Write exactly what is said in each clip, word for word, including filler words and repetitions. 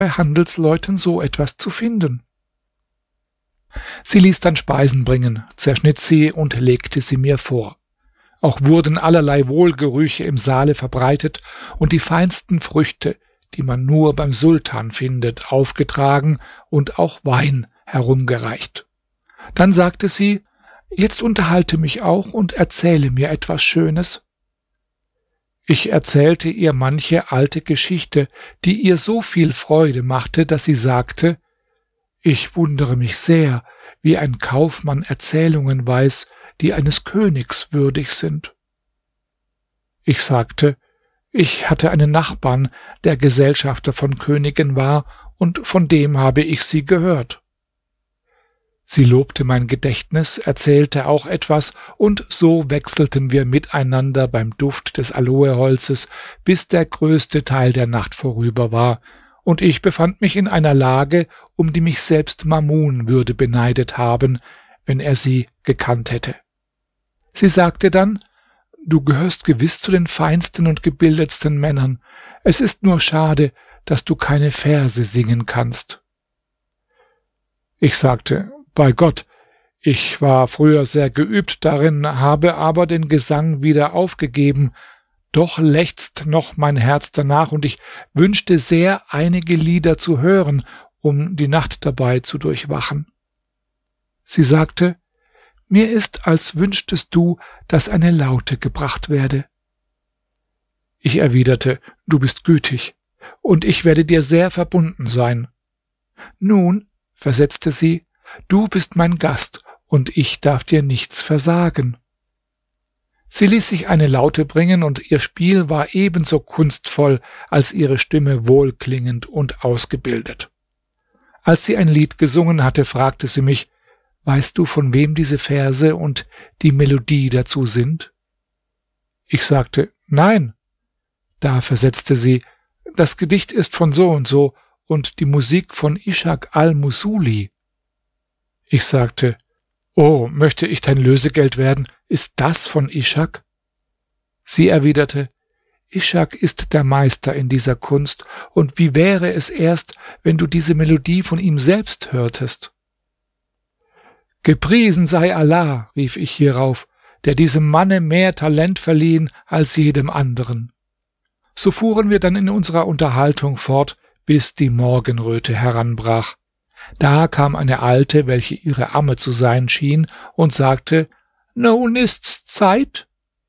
bei Handelsleuten so etwas zu finden. Sie ließ dann Speisen bringen, zerschnitt sie und legte sie mir vor. Auch wurden allerlei Wohlgerüche im Saale verbreitet und die feinsten Früchte, die man nur beim Sultan findet, aufgetragen und auch Wein herumgereicht. Dann sagte sie: »Jetzt unterhalte mich auch und erzähle mir etwas Schönes.« Ich erzählte ihr manche alte Geschichte, die ihr so viel Freude machte, dass sie sagte: »Ich wundere mich sehr, wie ein Kaufmann Erzählungen weiß, die eines Königs würdig sind.« Ich sagte: »Ich hatte einen Nachbarn, der Gesellschafter von Königen war, und von dem habe ich sie gehört.« Sie lobte mein Gedächtnis, erzählte auch etwas, und so wechselten wir miteinander beim Duft des Aloeholzes, bis der größte Teil der Nacht vorüber war, und ich befand mich in einer Lage, um die mich selbst Mamun würde beneidet haben, wenn er sie gekannt hätte. Sie sagte dann: »Du gehörst gewiss zu den feinsten und gebildetsten Männern. Es ist nur schade, dass du keine Verse singen kannst.« Ich sagte: »Bei Gott, ich war früher sehr geübt darin, habe aber den Gesang wieder aufgegeben. Doch lechzt noch mein Herz danach, und ich wünschte sehr, einige Lieder zu hören, um die Nacht dabei zu durchwachen.« Sie sagte: »Mir ist, als wünschtest du, dass eine Laute gebracht werde.« Ich erwiderte: »Du bist gütig, und ich werde dir sehr verbunden sein.« »Nun«, versetzte sie, »du bist mein Gast, und ich darf dir nichts versagen.« Sie ließ sich eine Laute bringen, und ihr Spiel war ebenso kunstvoll als ihre Stimme wohlklingend und ausgebildet. Als sie ein Lied gesungen hatte, fragte sie mich: »Weißt du, von wem diese Verse und die Melodie dazu sind?« Ich sagte: »Nein.« Da versetzte sie: »Das Gedicht ist von so und so und die Musik von Ishak al-Musuli.« Ich sagte: »Oh, möchte ich dein Lösegeld werden? Ist das von Ishak?« Sie erwiderte: »Ishak ist der Meister in dieser Kunst, und wie wäre es erst, wenn du diese Melodie von ihm selbst hörtest?« »Gepriesen sei Allah«, rief ich hierauf, »der diesem Manne mehr Talent verliehen als jedem anderen.« So fuhren wir dann in unserer Unterhaltung fort, bis die Morgenröte heranbrach. Da kam eine Alte, welche ihre Amme zu sein schien, und sagte: »Nun ist's Zeit?«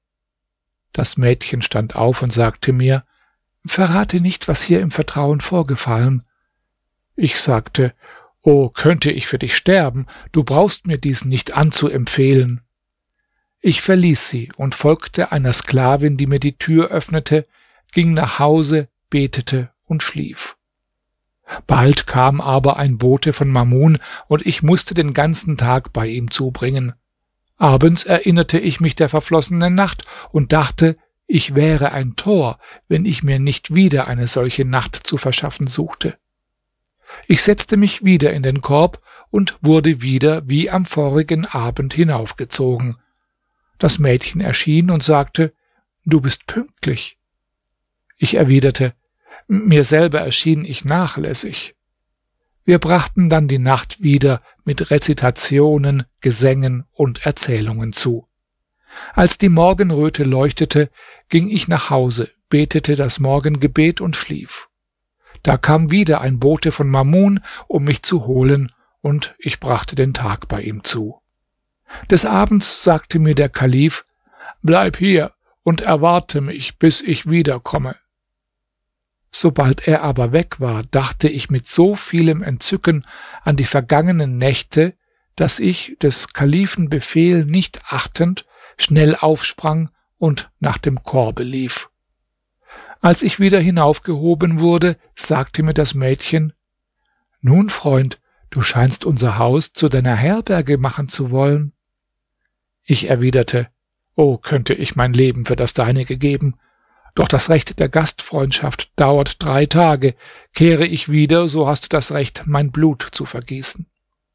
Das Mädchen stand auf und sagte mir: »Verrate nicht, was hier im Vertrauen vorgefallen.« Ich sagte: »Oh, könnte ich für dich sterben, du brauchst mir dies nicht anzuempfehlen.« Ich verließ sie und folgte einer Sklavin, die mir die Tür öffnete, ging nach Hause, betete und schlief. Bald kam aber ein Bote von Mamun, und ich musste den ganzen Tag bei ihm zubringen. Abends erinnerte ich mich der verflossenen Nacht und dachte, ich wäre ein Tor, wenn ich mir nicht wieder eine solche Nacht zu verschaffen suchte. Ich setzte mich wieder in den Korb und wurde wieder wie am vorigen Abend hinaufgezogen. Das Mädchen erschien und sagte: »Du bist pünktlich.« Ich erwiderte: »Mir selber erschien ich nachlässig.« Wir brachten dann die Nacht wieder mit Rezitationen, Gesängen und Erzählungen zu. Als die Morgenröte leuchtete, ging ich nach Hause, betete das Morgengebet und schlief. Da kam wieder ein Bote von Mamun, um mich zu holen, und ich brachte den Tag bei ihm zu. Des Abends sagte mir der Kalif: »Bleib hier und erwarte mich, bis ich wiederkomme.« Sobald er aber weg war, dachte ich mit so vielem Entzücken an die vergangenen Nächte, dass ich, des Kalifen Befehl nicht achtend, schnell aufsprang und nach dem Korbe lief. Als ich wieder hinaufgehoben wurde, sagte mir das Mädchen: »Nun, Freund, du scheinst unser Haus zu deiner Herberge machen zu wollen.« Ich erwiderte: »Oh, könnte ich mein Leben für das deinige geben! Doch das Recht der Gastfreundschaft dauert drei Tage. Kehre ich wieder, so hast du das Recht, mein Blut zu vergießen.«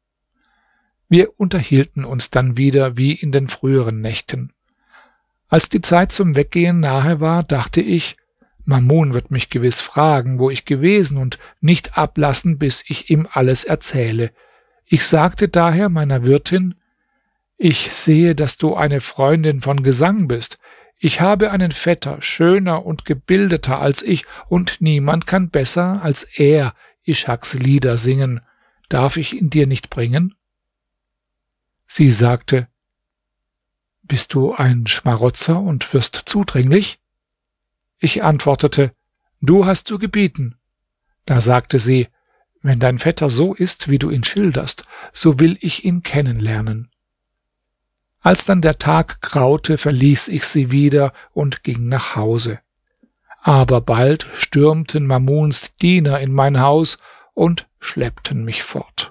Wir unterhielten uns dann wieder wie in den früheren Nächten. Als die Zeit zum Weggehen nahe war, dachte ich: Mamun wird mich gewiss fragen, wo ich gewesen und nicht ablassen, bis ich ihm alles erzähle. Ich sagte daher meiner Wirtin: Ich sehe, dass du eine Freundin von Gesang bist. Ich habe einen Vetter, schöner und gebildeter als ich, und niemand kann besser als er Ishaks Lieder singen. Darf ich ihn dir nicht bringen? Sie sagte: Bist du ein Schmarotzer und wirst zudringlich? Ich antwortete: Du hast zu gebieten. Da sagte sie: Wenn dein Vetter so ist, wie du ihn schilderst, so will ich ihn kennenlernen. Als dann der Tag graute, verließ ich sie wieder und ging nach Hause. Aber bald stürmten Mamuns Diener in mein Haus und schleppten mich fort.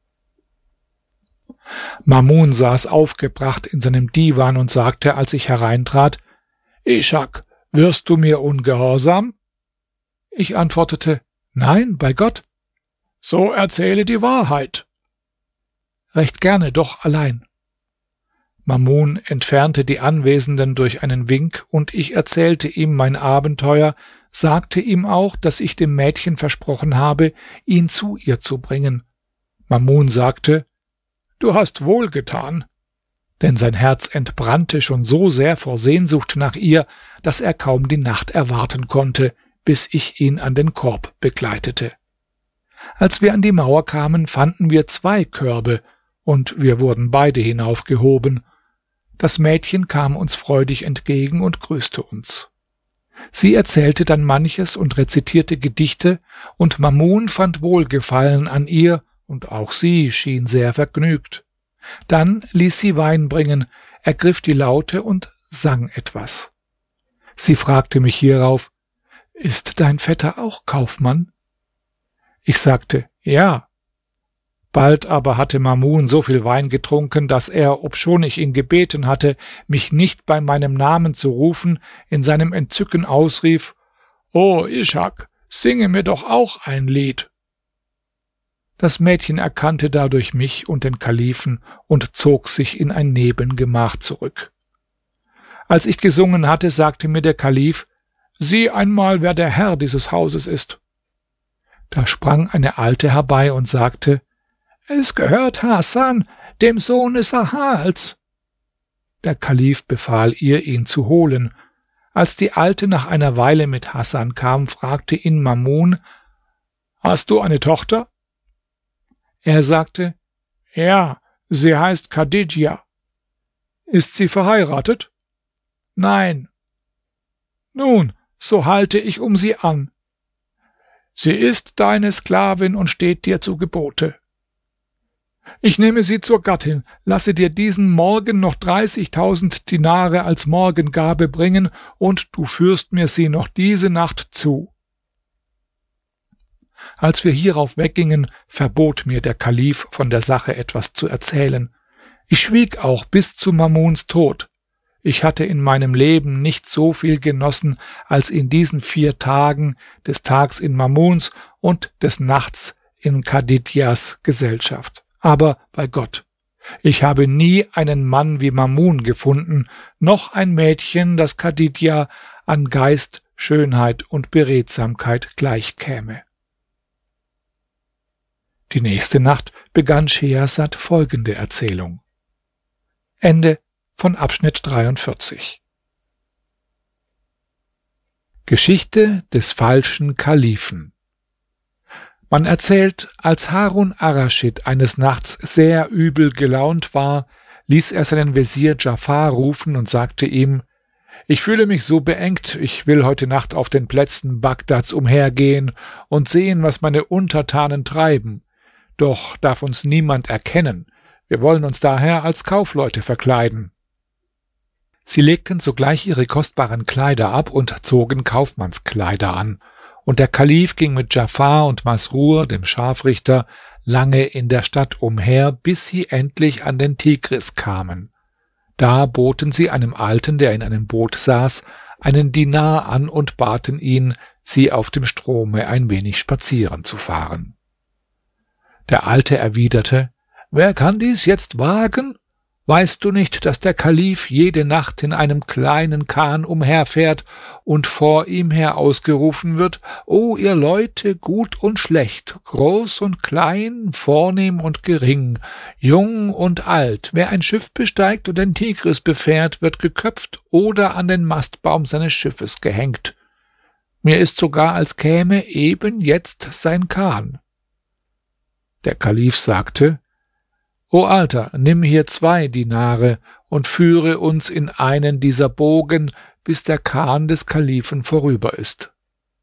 Mamun saß aufgebracht in seinem Diwan und sagte, als ich hereintrat: Ishak, wirst du mir ungehorsam? Ich antwortete: Nein, bei Gott. So erzähle die Wahrheit. Recht gerne, doch allein. Mamun entfernte die Anwesenden durch einen Wink, und ich erzählte ihm mein Abenteuer, sagte ihm auch, dass ich dem Mädchen versprochen habe, ihn zu ihr zu bringen. Mamun sagte: Du hast wohl getan, denn sein Herz entbrannte schon so sehr vor Sehnsucht nach ihr, dass er kaum die Nacht erwarten konnte, bis ich ihn an den Korb begleitete. Als wir an die Mauer kamen, fanden wir zwei Körbe, und wir wurden beide hinaufgehoben. Das Mädchen kam uns freudig entgegen und grüßte uns. Sie erzählte dann manches und rezitierte Gedichte, und Mamun fand Wohlgefallen an ihr, und auch sie schien sehr vergnügt. Dann ließ sie Wein bringen, ergriff die Laute und sang etwas. Sie fragte mich hierauf: Ist dein Vetter auch Kaufmann? Ich sagte: Ja. Bald aber hatte Mamun so viel Wein getrunken, dass er, obschon ich ihn gebeten hatte, mich nicht bei meinem Namen zu rufen, in seinem Entzücken ausrief: O Ishak, singe mir doch auch ein Lied. Das Mädchen erkannte dadurch mich und den Kalifen und zog sich in ein Nebengemach zurück. Als ich gesungen hatte, sagte mir der Kalif: Sieh einmal, wer der Herr dieses Hauses ist. Da sprang eine Alte herbei und sagte: Es gehört Hasan, dem Sohne Sahals. Der Kalif befahl ihr, ihn zu holen. Als die Alte nach einer Weile mit Hasan kam, fragte ihn Mamun: Hast du eine Tochter? Er sagte: Ja, sie heißt Khadidja. Ist sie verheiratet? Nein. Nun, so halte ich um sie an. Sie ist deine Sklavin und steht dir zu Gebote. Ich nehme sie zur Gattin, lasse dir diesen Morgen noch dreißigtausend Dinare als Morgengabe bringen, und du führst mir sie noch diese Nacht zu. Als wir hierauf weggingen, verbot mir der Kalif, von der Sache etwas zu erzählen. Ich schwieg auch bis zu Mamuns Tod. Ich hatte in meinem Leben nicht so viel genossen als in diesen vier Tagen, des Tags in Mamuns und des Nachts in Khadidjas Gesellschaft. Aber bei Gott, ich habe nie einen Mann wie Mamun gefunden, noch ein Mädchen, das Khadidja an Geist, Schönheit und Beredsamkeit gleichkäme. Die nächste Nacht begann Schehersad folgende Erzählung. Ende von Abschnitt dreiundvierzig. Geschichte des falschen Kalifen. Man erzählt, als Harun ar-Raschid eines Nachts sehr übel gelaunt war, ließ er seinen Wesir Dschafar rufen und sagte ihm: Ich fühle mich so beengt, ich will heute Nacht auf den Plätzen Bagdads umhergehen und sehen, was meine Untertanen treiben. Doch darf uns niemand erkennen. Wir wollen uns daher als Kaufleute verkleiden. Sie legten sogleich ihre kostbaren Kleider ab und zogen Kaufmannskleider an. Und der Kalif ging mit Dschafar und Masrur, dem Scharfrichter, lange in der Stadt umher, bis sie endlich an den Tigris kamen. Da boten sie einem Alten, der in einem Boot saß, einen Dinar an und baten ihn, sie auf dem Strome ein wenig spazieren zu fahren. Der Alte erwiderte: Wer kann dies jetzt wagen? Weißt du nicht, dass der Kalif jede Nacht in einem kleinen Kahn umherfährt und vor ihm her ausgerufen wird: O ihr Leute, gut und schlecht, groß und klein, vornehm und gering, jung und alt, wer ein Schiff besteigt und den Tigris befährt, wird geköpft oder an den Mastbaum seines Schiffes gehängt. Mir ist sogar, als käme eben jetzt sein Kahn. Der Kalif sagte: O Alter, nimm hier zwei Dinare und führe uns in einen dieser Bogen, bis der Kahn des Kalifen vorüber ist.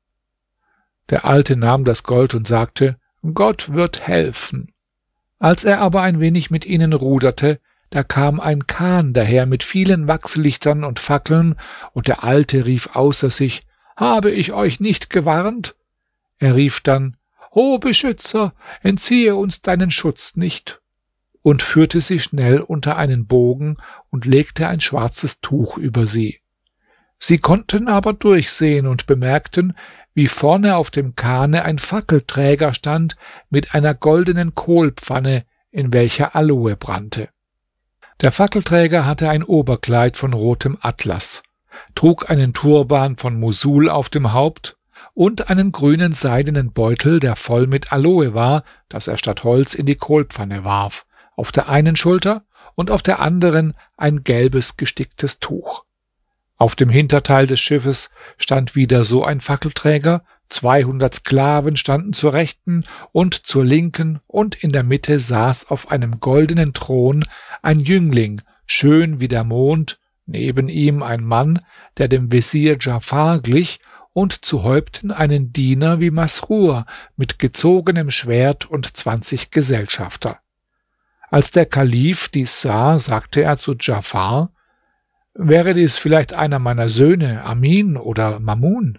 Der Alte nahm das Gold und sagte: Gott wird helfen. Als er aber ein wenig mit ihnen ruderte, da kam ein Kahn daher mit vielen Wachslichtern und Fackeln, und der Alte rief außer sich: Habe ich euch nicht gewarnt? Er rief dann: O Beschützer, entziehe uns deinen Schutz nicht, und führte sie schnell unter einen Bogen und legte ein schwarzes Tuch über sie. Sie konnten aber durchsehen und bemerkten, wie vorne auf dem Kahne ein Fackelträger stand mit einer goldenen Kohlpfanne, in welcher Aloe brannte. Der Fackelträger hatte ein Oberkleid von rotem Atlas, trug einen Turban von Mosul auf dem Haupt und einen grünen seidenen Beutel, der voll mit Aloe war, das er statt Holz in die Kohlpfanne warf, auf der einen Schulter und auf der anderen ein gelbes gesticktes Tuch. Auf dem Hinterteil des Schiffes stand wieder so ein Fackelträger, zweihundert Sklaven standen zur rechten und zur linken, und in der Mitte saß auf einem goldenen Thron ein Jüngling, schön wie der Mond, neben ihm ein Mann, der dem Wesir Djafar glich, und zu Häupten einen Diener wie Masrur mit gezogenem Schwert und zwanzig Gesellschafter. Als der Kalif dies sah, sagte er zu Djafar: Wäre dies vielleicht einer meiner Söhne, Amin oder Mamun?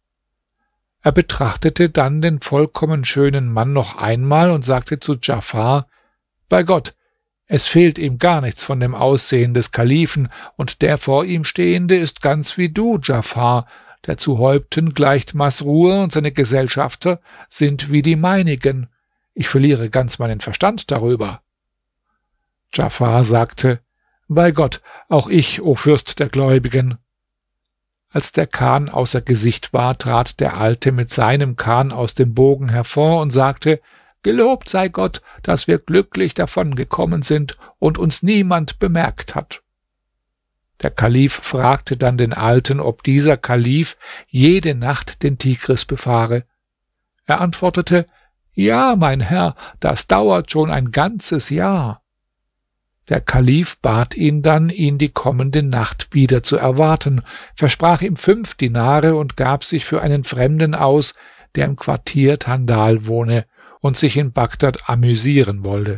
Er betrachtete dann den vollkommen schönen Mann noch einmal und sagte zu Djafar: Bei Gott, es fehlt ihm gar nichts von dem Aussehen des Kalifen, und der vor ihm Stehende ist ganz wie du, Djafar, der zu Häupten gleicht Masrur, und seine Gesellschafter sind wie die meinigen. Ich verliere ganz meinen Verstand darüber. Djafar sagte: Bei Gott, auch ich, o Fürst der Gläubigen. Als der Kahn außer Gesicht war, trat der Alte mit seinem Kahn aus dem Bogen hervor und sagte: Gelobt sei Gott, dass wir glücklich davon gekommen sind und uns niemand bemerkt hat. Der Kalif fragte dann den Alten, ob dieser Kalif jede Nacht den Tigris befahre. Er antwortete: Ja, mein Herr, das dauert schon ein ganzes Jahr. Der Kalif bat ihn dann, ihn die kommende Nacht wieder zu erwarten, versprach ihm fünf Dinare und gab sich für einen Fremden aus, der im Quartier Thandal wohne und sich in Bagdad amüsieren wollte.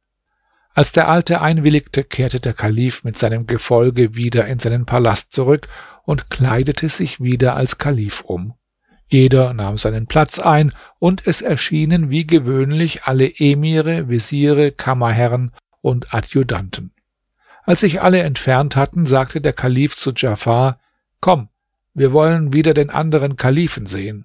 Als der Alte einwilligte, kehrte der Kalif mit seinem Gefolge wieder in seinen Palast zurück und kleidete sich wieder als Kalif um. Jeder nahm seinen Platz ein, und es erschienen wie gewöhnlich alle Emire, Wesire, Kammerherren und Adjutanten. Als sich alle entfernt hatten, sagte der Kalif zu Djafar: Komm, wir wollen wieder den anderen Kalifen sehen.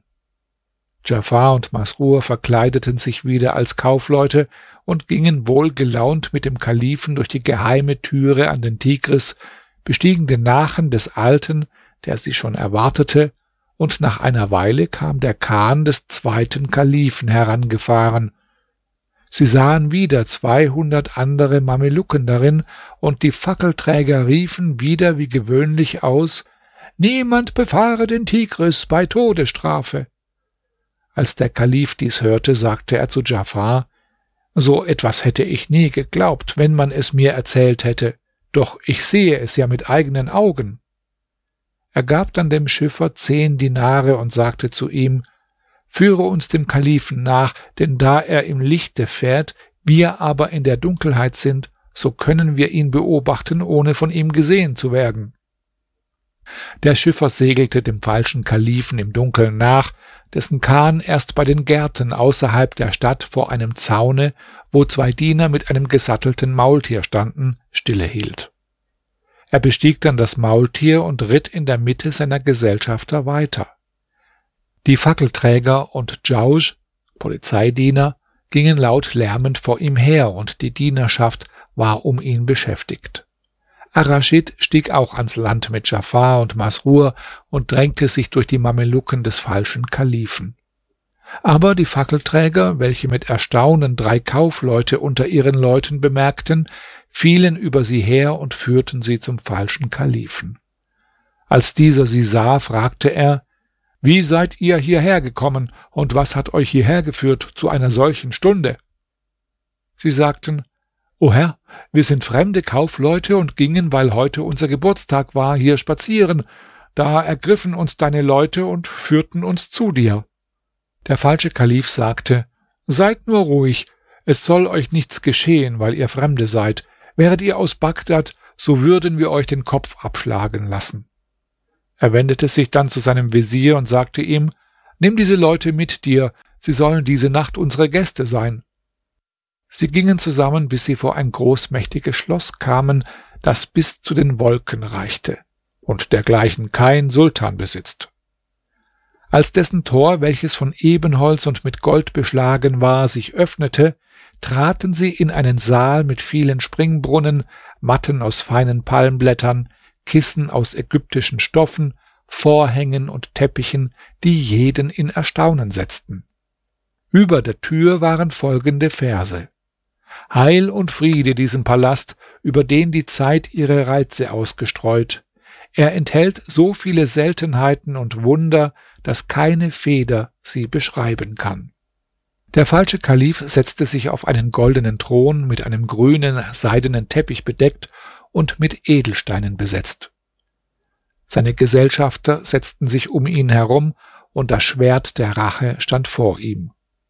Djafar und Masrur verkleideten sich wieder als Kaufleute und gingen wohlgelaunt mit dem Kalifen durch die geheime Türe an den Tigris, bestiegen den Nachen des Alten, der sie schon erwartete, und nach einer Weile kam der Kahn des zweiten Kalifen herangefahren. Sie sahen wieder zweihundert andere Mamelucken darin, und die Fackelträger riefen wieder wie gewöhnlich aus: Niemand befahre den Tigris bei Todesstrafe. Als der Kalif dies hörte, sagte er zu Djafar: So etwas hätte ich nie geglaubt, wenn man es mir erzählt hätte, doch ich sehe es ja mit eigenen Augen. Er gab dann dem Schiffer zehn Dinare und sagte zu ihm: Führe uns dem Kalifen nach, denn da er im Lichte fährt, wir aber in der Dunkelheit sind, so können wir ihn beobachten, ohne von ihm gesehen zu werden. Der Schiffer segelte dem falschen Kalifen im Dunkeln nach, dessen Kahn erst bei den Gärten außerhalb der Stadt vor einem Zaune, wo zwei Diener mit einem gesattelten Maultier standen, stillehielt. Er bestieg dann das Maultier und ritt in der Mitte seiner Gesellschafter weiter. Die Fackelträger und Djausch, Polizeidiener, gingen laut lärmend vor ihm her, und die Dienerschaft war um ihn beschäftigt. Araschid stieg auch ans Land mit Djafar und Masrur und drängte sich durch die Mamelucken des falschen Kalifen. Aber die Fackelträger, welche mit Erstaunen drei Kaufleute unter ihren Leuten bemerkten, fielen über sie her und führten sie zum falschen Kalifen. Als dieser sie sah, fragte er: Wie seid ihr hierher gekommen und was hat euch hierher geführt zu einer solchen Stunde? Sie sagten: O Herr, wir sind fremde Kaufleute und gingen, weil heute unser Geburtstag war, hier spazieren. Da ergriffen uns deine Leute und führten uns zu dir. Der falsche Kalif sagte: Seid nur ruhig, es soll euch nichts geschehen, weil ihr Fremde seid. Wäret ihr aus Bagdad, so würden wir euch den Kopf abschlagen lassen. Er wendete sich dann zu seinem Wesir und sagte ihm: Nimm diese Leute mit dir, sie sollen diese Nacht unsere Gäste sein. Sie gingen zusammen, bis sie vor ein großmächtiges Schloss kamen, das bis zu den Wolken reichte und dergleichen kein Sultan besitzt. Als dessen Tor, welches von Ebenholz und mit Gold beschlagen war, sich öffnete, traten sie in einen Saal mit vielen Springbrunnen, Matten aus feinen Palmblättern, Kissen aus ägyptischen Stoffen, Vorhängen und Teppichen, die jeden in Erstaunen setzten. Über der Tür waren folgende Verse: Heil und Friede diesem Palast, über den die Zeit ihre Reize ausgestreut. Er enthält so viele Seltenheiten und Wunder, dass keine Feder sie beschreiben kann. Der falsche Kalif setzte sich auf einen goldenen Thron mit einem grünen, seidenen Teppich bedeckt und mit Edelsteinen besetzt. Seine Gesellschafter setzten sich um ihn herum, und das Schwert der Rache stand vor ihm.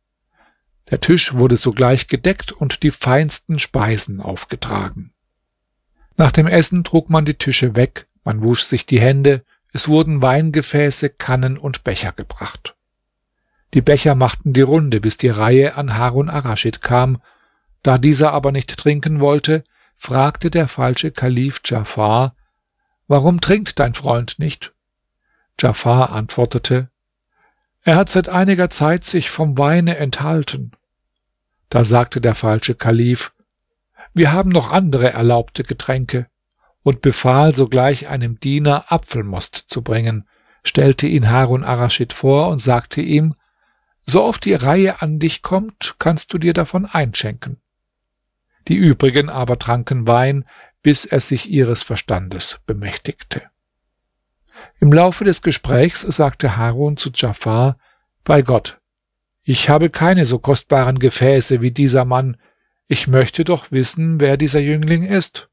Der Tisch wurde sogleich gedeckt und die feinsten Speisen aufgetragen. Nach dem Essen trug man die Tische weg, man wusch sich die Hände, es wurden Weingefäße, Kannen und Becher gebracht. Die Becher machten die Runde, bis die Reihe an Harun Araschid kam. Da dieser aber nicht trinken wollte, fragte der falsche Kalif Djafar: Warum trinkt dein Freund nicht? Djafar antwortete: Er hat seit einiger Zeit sich vom Weine enthalten. Da sagte der falsche Kalif: Wir haben noch andere erlaubte Getränke, und befahl sogleich einem Diener, Apfelmost zu bringen, stellte ihn Harun Araschid vor und sagte ihm: So oft die Reihe an dich kommt, kannst du dir davon einschenken. Die übrigen aber tranken Wein, bis er sich ihres Verstandes bemächtigte. Im Laufe des Gesprächs sagte Harun zu Djafar: Bei Gott, ich habe keine so kostbaren Gefäße wie dieser Mann. Ich möchte doch wissen, wer dieser Jüngling ist.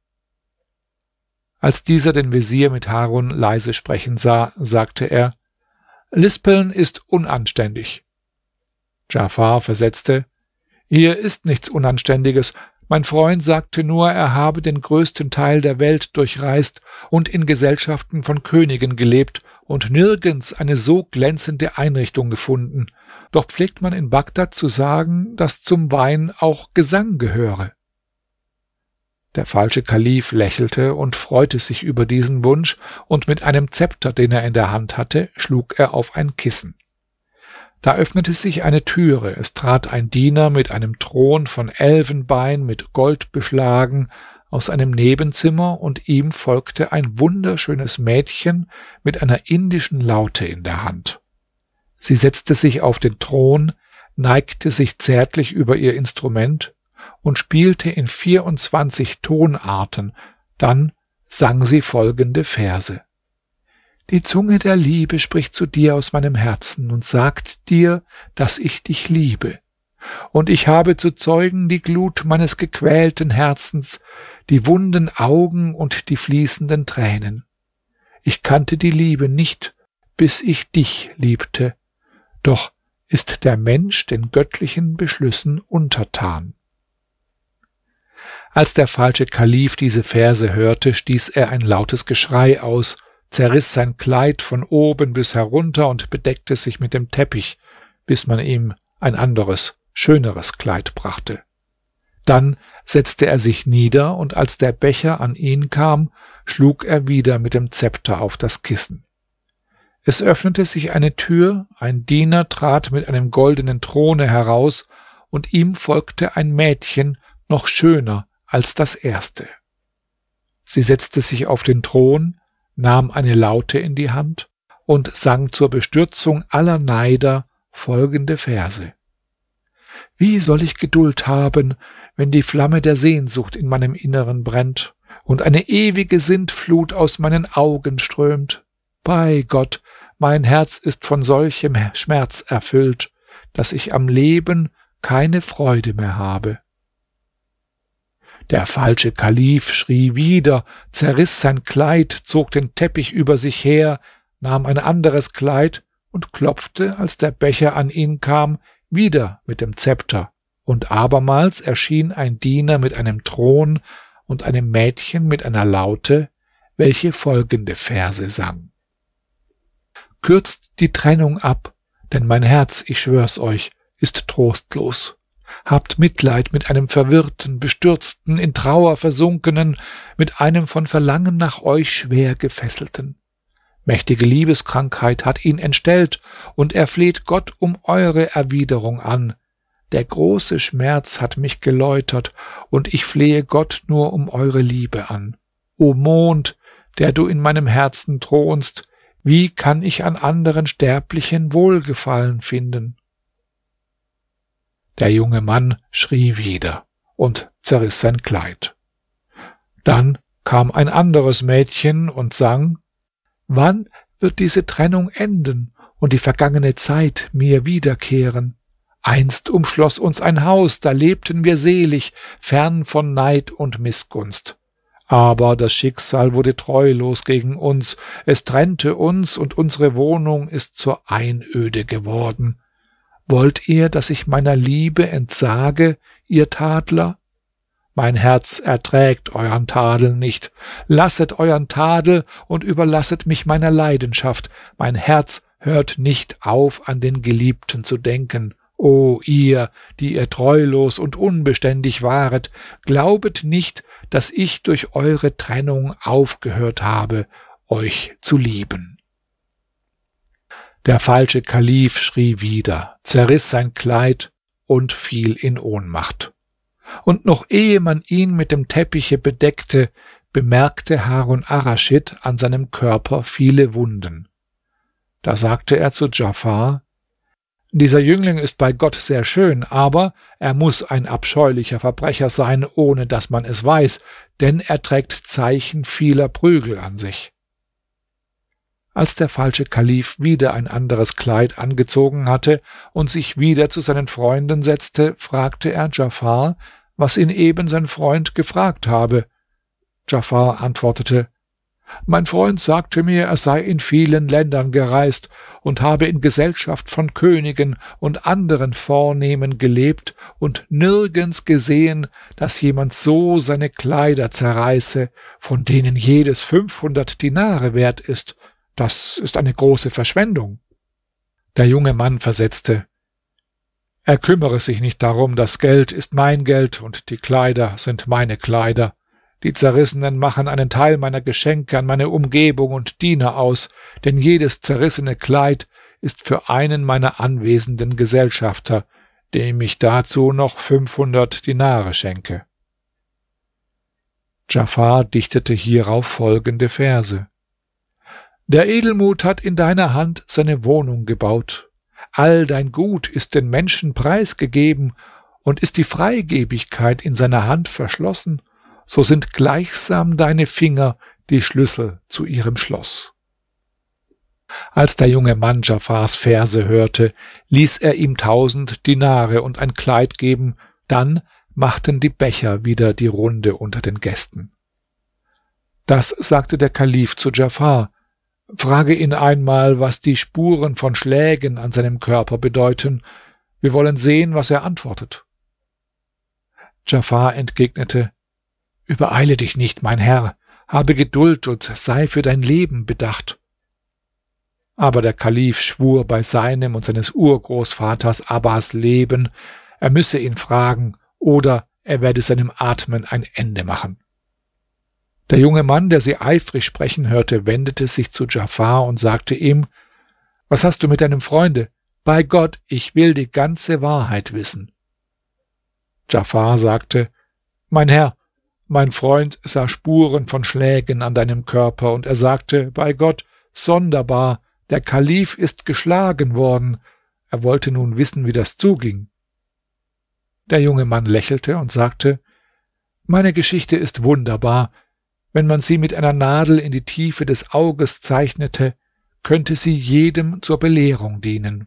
Als dieser den Wesir mit Harun leise sprechen sah, sagte er: Lispeln ist unanständig. Djafar versetzte: Hier ist nichts Unanständiges. Mein Freund sagte nur, er habe den größten Teil der Welt durchreist und in Gesellschaften von Königen gelebt und nirgends eine so glänzende Einrichtung gefunden. Doch pflegt man in Bagdad zu sagen, dass zum Wein auch Gesang gehöre. Der falsche Kalif lächelte und freute sich über diesen Wunsch, und mit einem Zepter, den er in der Hand hatte, schlug er auf ein Kissen. Da öffnete sich eine Türe, es trat ein Diener mit einem Thron von Elfenbein mit Gold beschlagen aus einem Nebenzimmer, und ihm folgte ein wunderschönes Mädchen mit einer indischen Laute in der Hand. Sie setzte sich auf den Thron, neigte sich zärtlich über ihr Instrument und spielte in vierundzwanzig Tonarten, dann sang sie folgende Verse: Die Zunge der Liebe spricht zu dir aus meinem Herzen und sagt dir, dass ich dich liebe. Und ich habe zu zeugen die Glut meines gequälten Herzens, die wunden Augen und die fließenden Tränen. Ich kannte die Liebe nicht, bis ich dich liebte. Doch ist der Mensch den göttlichen Beschlüssen untertan. Als der falsche Kalif diese Verse hörte, stieß er ein lautes Geschrei aus, zerriss sein Kleid von oben bis herunter und bedeckte sich mit dem Teppich, bis man ihm ein anderes, schöneres Kleid brachte. Dann setzte er sich nieder, und als der Becher an ihn kam, schlug er wieder mit dem Zepter auf das Kissen. Es öffnete sich eine Tür, ein Diener trat mit einem goldenen Throne heraus, und ihm folgte ein Mädchen, noch schöner als das erste. Sie setzte sich auf den Thron, nahm eine Laute in die Hand und sang zur Bestürzung aller Neider folgende Verse: Wie soll ich Geduld haben, wenn die Flamme der Sehnsucht in meinem Inneren brennt und eine ewige Sintflut aus meinen Augen strömt? Bei Gott, mein Herz ist von solchem Schmerz erfüllt, dass ich am Leben keine Freude mehr habe. Der falsche Kalif schrie wieder, zerriss sein Kleid, zog den Teppich über sich her, nahm ein anderes Kleid und klopfte, als der Becher an ihn kam, wieder mit dem Zepter, und abermals erschien ein Diener mit einem Thron und einem Mädchen mit einer Laute, welche folgende Verse sang: Kürzt die Trennung ab, denn mein Herz, ich schwör's euch, ist trostlos. Habt Mitleid mit einem verwirrten, bestürzten, in Trauer versunkenen, mit einem von Verlangen nach euch schwer gefesselten. Mächtige Liebeskrankheit hat ihn entstellt, und er fleht Gott um eure Erwiderung an. Der große Schmerz hat mich geläutert, und ich flehe Gott nur um eure Liebe an. O Mond, der du in meinem Herzen thronst, wie kann ich an anderen Sterblichen Wohlgefallen finden? Der junge Mann schrie wieder und zerriss sein Kleid. Dann kam ein anderes Mädchen und sang: Wann wird diese Trennung enden und die vergangene Zeit mir wiederkehren? Einst umschloss uns ein Haus, da lebten wir selig, fern von Neid und Missgunst. Aber das Schicksal wurde treulos gegen uns, es trennte uns, und unsere Wohnung ist zur Einöde geworden. Wollt ihr, dass ich meiner Liebe entsage, ihr Tadler? Mein Herz erträgt euren Tadel nicht. Lasset euren Tadel und überlasset mich meiner Leidenschaft. Mein Herz hört nicht auf, an den Geliebten zu denken. O ihr, die ihr treulos und unbeständig waret, glaubet nicht, dass ich durch eure Trennung aufgehört habe, euch zu lieben. Der falsche Kalif schrie wieder, zerriss sein Kleid und fiel in Ohnmacht. Und noch ehe man ihn mit dem Teppiche bedeckte, bemerkte Harun Arraschid an seinem Körper viele Wunden. Da sagte er zu Djafar: Dieser Jüngling ist bei Gott sehr schön, aber er muss ein abscheulicher Verbrecher sein, ohne dass man es weiß, denn er trägt Zeichen vieler Prügel an sich. Als der falsche Kalif wieder ein anderes Kleid angezogen hatte und sich wieder zu seinen Freunden setzte, fragte er Djafar, was ihn eben sein Freund gefragt habe. Djafar antwortete: Mein Freund sagte mir, er sei in vielen Ländern gereist und habe in Gesellschaft von Königen und anderen Vornehmen gelebt und nirgends gesehen, dass jemand so seine Kleider zerreiße, von denen jedes fünfhundert Dinare wert ist. Das ist eine große Verschwendung. Der junge Mann versetzte: Er kümmere sich nicht darum, das Geld ist mein Geld und die Kleider sind meine Kleider. Die Zerrissenen machen einen Teil meiner Geschenke an meine Umgebung und Diener aus, denn jedes zerrissene Kleid ist für einen meiner anwesenden Gesellschafter, dem ich dazu noch fünfhundert Dinare schenke. Djafar dichtete hierauf folgende Verse: Der Edelmut hat in deiner Hand seine Wohnung gebaut. All dein Gut ist den Menschen preisgegeben, und ist die Freigebigkeit in seiner Hand verschlossen, so sind gleichsam deine Finger die Schlüssel zu ihrem Schloss. Als der junge Mann Djafars Verse hörte, ließ er ihm tausend Dinare und ein Kleid geben, dann machten die Becher wieder die Runde unter den Gästen. Das sagte der Kalif zu Djafar: Frage ihn einmal, was die Spuren von Schlägen an seinem Körper bedeuten. Wir wollen sehen, was er antwortet. Djafar entgegnete: Übereile dich nicht, mein Herr, habe Geduld und sei für dein Leben bedacht. Aber der Kalif schwur bei seinem und seines Urgroßvaters Abbas Leben, er müsse ihn fragen, oder er werde seinem Atmen ein Ende machen. Der junge Mann, der sie eifrig sprechen hörte, wendete sich zu Djafar und sagte ihm: Was hast du mit deinem Freunde? Bei Gott, ich will die ganze Wahrheit wissen. Djafar sagte: Mein Herr, mein Freund sah Spuren von Schlägen an deinem Körper, und er sagte, bei Gott, sonderbar, der Kalif ist geschlagen worden. Er wollte nun wissen, wie das zuging. Der junge Mann lächelte und sagte, meine Geschichte ist wunderbar. Wenn man sie mit einer Nadel in die Tiefe des Auges zeichnete, könnte sie jedem zur Belehrung dienen.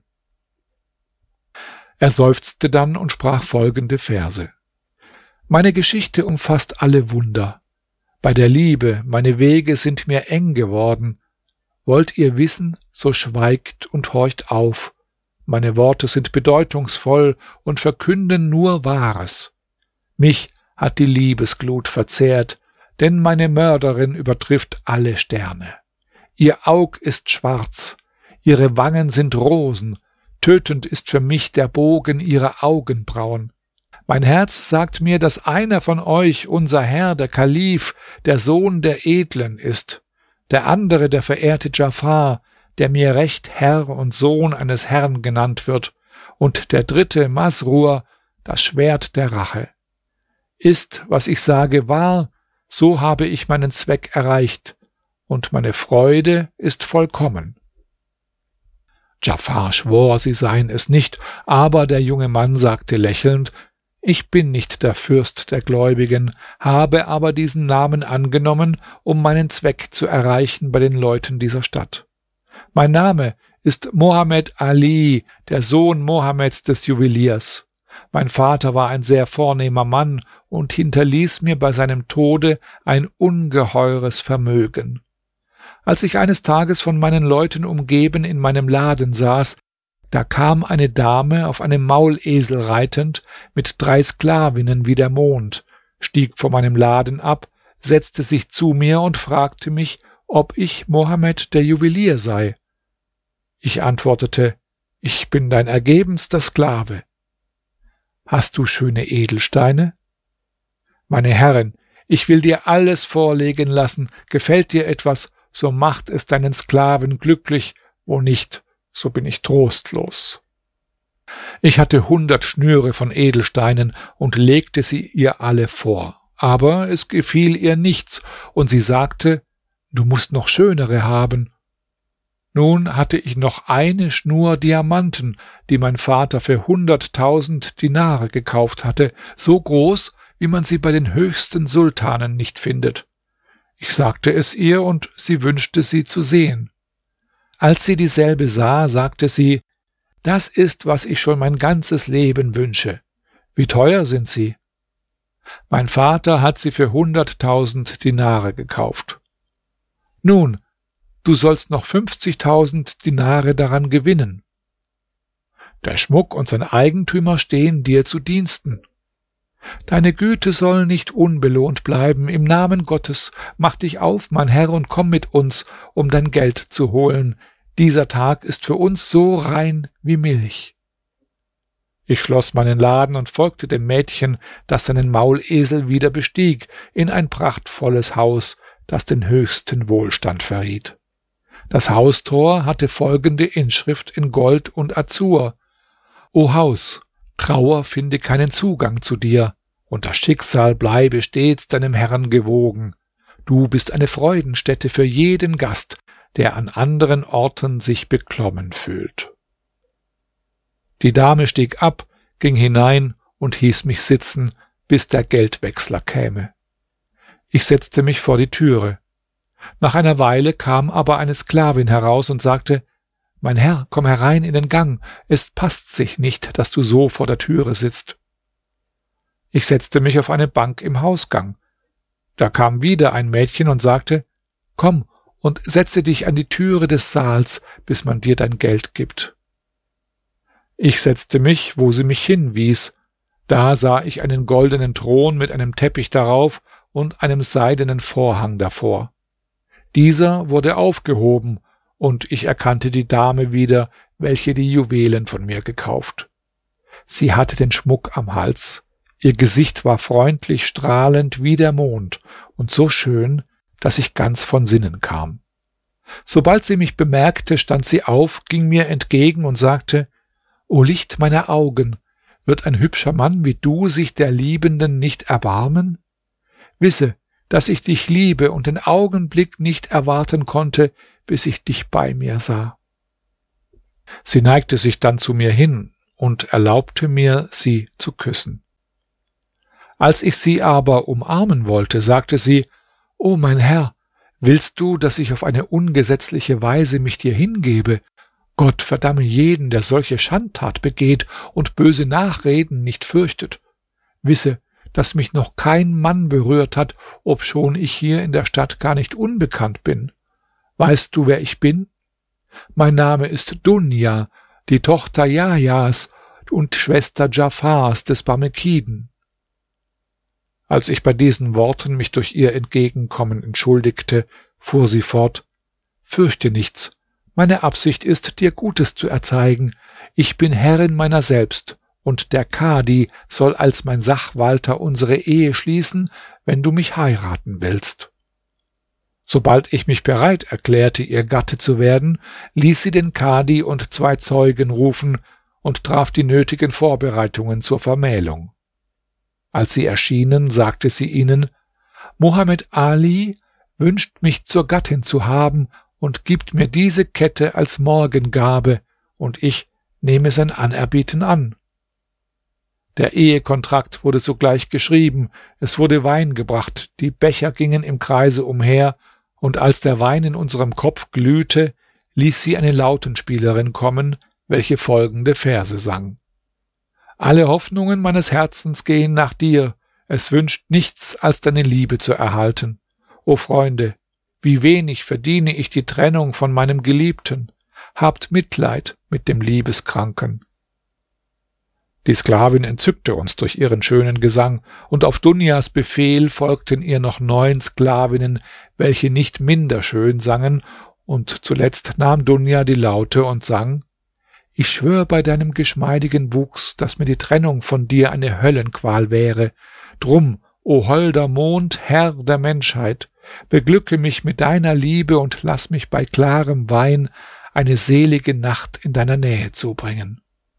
Er seufzte dann und sprach folgende Verse. Meine Geschichte umfasst alle Wunder. Bei der Liebe, meine Wege sind mir eng geworden. Wollt ihr wissen, so schweigt und horcht auf. Meine Worte sind bedeutungsvoll und verkünden nur Wahres. Mich hat die Liebesglut verzehrt, denn meine Mörderin übertrifft alle Sterne. Ihr Aug ist schwarz, ihre Wangen sind Rosen, tötend ist für mich der Bogen ihrer Augenbrauen. Mein Herz sagt mir, dass einer von euch, unser Herr, der Kalif, der Sohn der Edlen ist, der andere der verehrte Djafar, der mir recht Herr und Sohn eines Herrn genannt wird, und der dritte Masrur, das Schwert der Rache. Ist, was ich sage, wahr, so habe ich meinen Zweck erreicht, und meine Freude ist vollkommen. Djafar schwor, sie seien es nicht, aber der junge Mann sagte lächelnd, ich bin nicht der Fürst der Gläubigen, habe aber diesen Namen angenommen, um meinen Zweck zu erreichen bei den Leuten dieser Stadt. Mein Name ist Mohammed Ali, der Sohn Mohammeds des Juweliers. Mein Vater war ein sehr vornehmer Mann und hinterließ mir bei seinem Tode ein ungeheures Vermögen. Als ich eines Tages von meinen Leuten umgeben in meinem Laden saß, da kam eine Dame auf einem Maulesel reitend, mit drei Sklavinnen wie der Mond, stieg vor meinem Laden ab, setzte sich zu mir und fragte mich, ob ich Mohammed der Juwelier sei. Ich antwortete, ich bin dein ergebenster Sklave. Hast du schöne Edelsteine? Meine Herrin, ich will dir alles vorlegen lassen, gefällt dir etwas, so macht es deinen Sklaven glücklich, wo nicht, so bin ich trostlos. Ich hatte hundert Schnüre von Edelsteinen und legte sie ihr alle vor, aber es gefiel ihr nichts, und sie sagte, du musst noch schönere haben. Nun hatte ich noch eine Schnur Diamanten, die mein Vater für hunderttausend Dinare gekauft hatte, so groß, wie man sie bei den höchsten Sultanen nicht findet. Ich sagte es ihr, und sie wünschte sie zu sehen. Als sie dieselbe sah, sagte sie, das ist, was ich schon mein ganzes Leben wünsche. Wie teuer sind sie? Mein Vater hat sie für hunderttausend Dinare gekauft. Nun, du sollst noch fünfzigtausend Dinare daran gewinnen. Der Schmuck und sein Eigentümer stehen dir zu Diensten. Deine Güte soll nicht unbelohnt bleiben. Im Namen Gottes, mach dich auf, mein Herr, und komm mit uns, um dein Geld zu holen. Dieser Tag ist für uns so rein wie Milch. Ich schloss meinen Laden und folgte dem Mädchen, das seinen Maulesel wieder bestieg, in ein prachtvolles Haus, das den höchsten Wohlstand verriet. Das Haustor hatte folgende Inschrift in Gold und Azur: O Haus, Trauer finde keinen Zugang zu dir, und das Schicksal bleibe stets deinem Herrn gewogen. Du bist eine Freudenstätte für jeden Gast, der an anderen Orten sich beklommen fühlt. Die Dame stieg ab, ging hinein und hieß mich sitzen, bis der Geldwechsler käme. Ich setzte mich vor die Türe. Nach einer Weile kam aber eine Sklavin heraus und sagte, mein Herr, komm herein in den Gang, es passt sich nicht, dass du so vor der Türe sitzt. Ich setzte mich auf eine Bank im Hausgang. Da kam wieder ein Mädchen und sagte, komm und setze dich an die Türe des Saals, bis man dir dein Geld gibt. Ich setzte mich, wo sie mich hinwies. Da sah ich einen goldenen Thron mit einem Teppich darauf und einem seidenen Vorhang davor. Dieser wurde aufgehoben, und ich erkannte die Dame wieder, welche die Juwelen von mir gekauft. Sie hatte den Schmuck am Hals, ihr Gesicht war freundlich strahlend wie der Mond und so schön, dass ich ganz von Sinnen kam. Sobald sie mich bemerkte, stand sie auf, ging mir entgegen und sagte, O Licht meiner Augen, wird ein hübscher Mann wie du sich der Liebenden nicht erbarmen? Wisse, dass ich dich liebe und den Augenblick nicht erwarten konnte, bis ich dich bei mir sah.« Sie neigte sich dann zu mir hin und erlaubte mir, sie zu küssen. Als ich sie aber umarmen wollte, sagte sie: »O mein Herr, willst du, dass ich auf eine ungesetzliche Weise mich dir hingebe? Gott verdamme jeden, der solche Schandtat begeht und böse Nachreden nicht fürchtet. Wisse, dass mich noch kein Mann berührt hat, obschon ich hier in der Stadt gar nicht unbekannt bin. Weißt du, wer ich bin? Mein Name ist Dunja, die Tochter Jahjas und Schwester Djafars des Barmekiden.« Als ich bei diesen Worten mich durch ihr Entgegenkommen entschuldigte, fuhr sie fort: »Fürchte nichts. Meine Absicht ist, dir Gutes zu erzeigen. Ich bin Herrin meiner selbst, und der Kadi soll als mein Sachwalter unsere Ehe schließen, wenn du mich heiraten willst.« Sobald ich mich bereit erklärte, ihr Gatte zu werden, ließ sie den Kadi und zwei Zeugen rufen und traf die nötigen Vorbereitungen zur Vermählung. Als sie erschienen, sagte sie ihnen: »Mohammed Ali wünscht mich zur Gattin zu haben und gibt mir diese Kette als Morgengabe, und ich nehme sein Anerbieten an.« Der Ehekontrakt wurde sogleich geschrieben, es wurde Wein gebracht, die Becher gingen im Kreise umher, und als der Wein in unserem Kopf glühte, ließ sie eine Lautenspielerin kommen, welche folgende Verse sang: »Alle Hoffnungen meines Herzens gehen nach dir, es wünscht nichts, als deine Liebe zu erhalten. O Freunde, wie wenig verdiene ich die Trennung von meinem Geliebten. Habt Mitleid mit dem Liebeskranken.« Die Sklavin entzückte uns durch ihren schönen Gesang, und auf Dunjas Befehl folgten ihr noch neun Sklavinnen, welche nicht minder schön sangen, und zuletzt nahm Dunja die Laute und sang: »Ich schwör bei deinem geschmeidigen Wuchs, dass mir die Trennung von dir eine Höllenqual wäre. Drum, o holder Mond, Herr der Menschheit, beglücke mich mit deiner Liebe und lass mich bei klarem Wein eine selige Nacht in deiner Nähe zubringen.«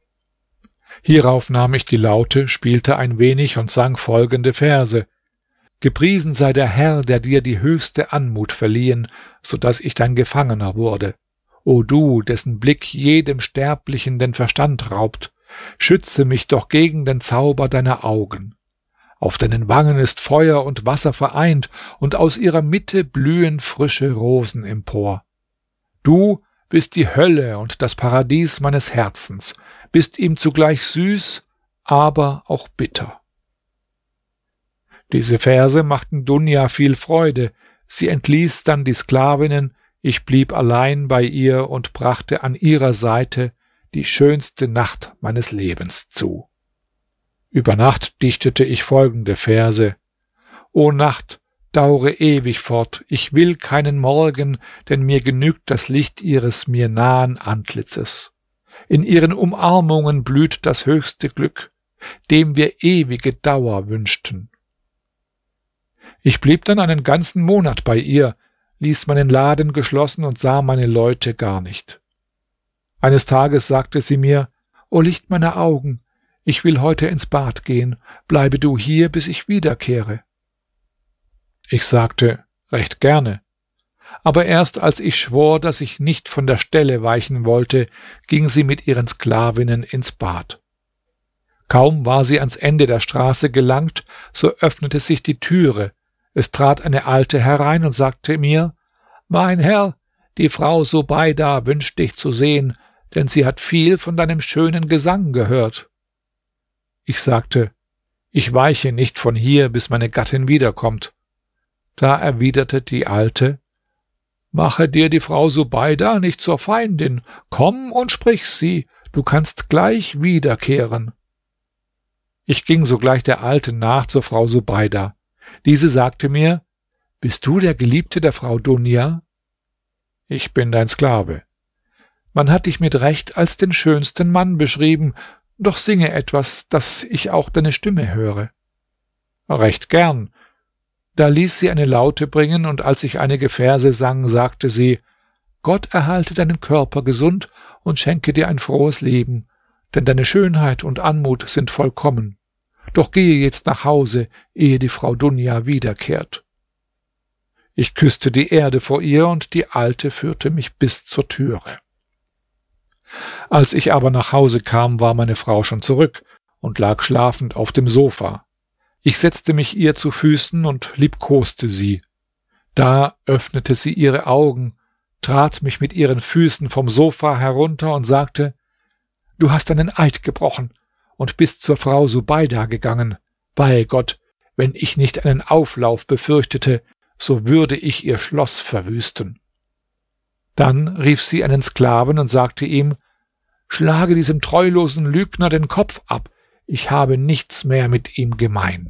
Hierauf nahm ich die Laute, spielte ein wenig und sang folgende Verse: »Gepriesen sei der Herr, der dir die höchste Anmut verliehen, so dass ich dein Gefangener wurde. O du, dessen Blick jedem Sterblichen den Verstand raubt, schütze mich doch gegen den Zauber deiner Augen. Auf deinen Wangen ist Feuer und Wasser vereint, und aus ihrer Mitte blühen frische Rosen empor. Du bist die Hölle und das Paradies meines Herzens, bist ihm zugleich süß, aber auch bitter.« Diese Verse machten Dunja viel Freude. Sie entließ dann die Sklavinnen, ich blieb allein bei ihr und brachte an ihrer Seite die schönste Nacht meines Lebens zu. Über Nacht dichtete ich folgende Verse: »O Nacht, daure ewig fort, ich will keinen Morgen, denn mir genügt das Licht ihres mir nahen Antlitzes. In ihren Umarmungen blüht das höchste Glück, dem wir ewige Dauer wünschten.« Ich blieb dann einen ganzen Monat bei ihr, ließ meinen Laden geschlossen und sah meine Leute gar nicht. Eines Tages sagte sie mir: »O Licht meiner Augen, ich will heute ins Bad gehen, bleibe du hier, bis ich wiederkehre.« Ich sagte: »Recht gerne.« Aber erst als ich schwor, dass ich nicht von der Stelle weichen wollte, ging sie mit ihren Sklavinnen ins Bad. Kaum war sie ans Ende der Straße gelangt, so öffnete sich die Türe. Es trat eine Alte herein und sagte mir: »Mein Herr, die Frau Subeida wünscht dich zu sehen, denn sie hat viel von deinem schönen Gesang gehört.« Ich sagte: »Ich weiche nicht von hier, bis meine Gattin wiederkommt.« Da erwiderte die Alte: »Mache dir die Frau Subeida nicht zur Feindin, komm und sprich sie, du kannst gleich wiederkehren.« Ich ging sogleich der Alten nach zur Frau Subeida. Diese sagte mir: »Bist du der Geliebte der Frau Dunja?« »Ich bin dein Sklave.« »Man hat dich mit Recht als den schönsten Mann beschrieben, doch singe etwas, dass ich auch deine Stimme höre.« »Recht gern.« Da ließ sie eine Laute bringen, und als ich einige Verse sang, sagte sie: »Gott erhalte deinen Körper gesund und schenke dir ein frohes Leben, denn deine Schönheit und Anmut sind vollkommen. Doch gehe jetzt nach Hause, ehe die Frau Dunja wiederkehrt.« Ich küsste die Erde vor ihr, und die Alte führte mich bis zur Türe. Als ich aber nach Hause kam, war meine Frau schon zurück und lag schlafend auf dem Sofa. Ich setzte mich ihr zu Füßen und liebkoste sie. Da öffnete sie ihre Augen, trat mich mit ihren Füßen vom Sofa herunter und sagte: »Du hast deinen Eid gebrochen und bist zur Frau Subeida gegangen. Bei Gott, wenn ich nicht einen Auflauf befürchtete, so würde ich ihr Schloss verwüsten.« Dann rief sie einen Sklaven und sagte ihm: »Schlage diesem treulosen Lügner den Kopf ab, ich habe nichts mehr mit ihm gemein.«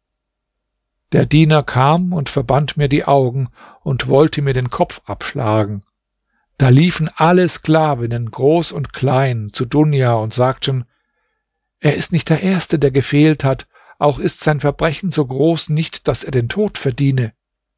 Der Diener kam und verband mir die Augen und wollte mir den Kopf abschlagen. Da liefen alle Sklavinnen, groß und klein, zu Dunja und sagten: »Er ist nicht der Erste, der gefehlt hat, auch ist sein Verbrechen so groß nicht, dass er den Tod verdiene.«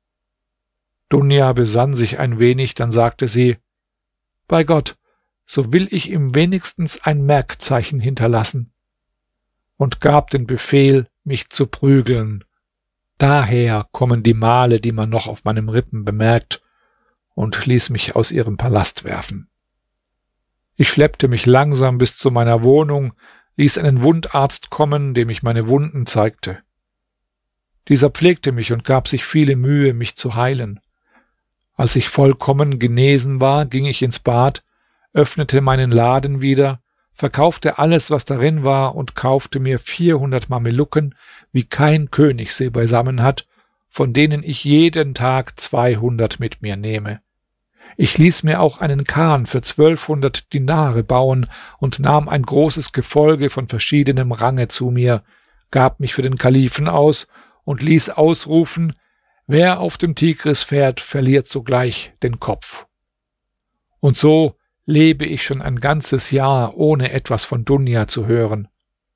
Dunja besann sich ein wenig, dann sagte sie: »Bei Gott, so will ich ihm wenigstens ein Merkzeichen hinterlassen«, und gab den Befehl, mich zu prügeln. Daher kommen die Male, die man noch auf meinem Rippen bemerkt, und ließ mich aus ihrem Palast werfen. Ich schleppte mich langsam bis zu meiner Wohnung, ließ einen Wundarzt kommen, dem ich meine Wunden zeigte. Dieser pflegte mich und gab sich viele Mühe, mich zu heilen. Als ich vollkommen genesen war, ging ich ins Bad, öffnete meinen Laden wieder, verkaufte alles, was darin war, und kaufte mir vierhundert Mamelucken, wie kein König sie beisammen hat, von denen ich jeden Tag zweihundert mit mir nehme. Ich ließ mir auch einen Kahn für zwölfhundert Dinare bauen und nahm ein großes Gefolge von verschiedenem Range zu mir, gab mich für den Kalifen aus und ließ ausrufen: »Wer auf dem Tigris fährt, verliert sogleich den Kopf.« Und so lebe ich schon ein ganzes Jahr, ohne etwas von Dunja zu hören.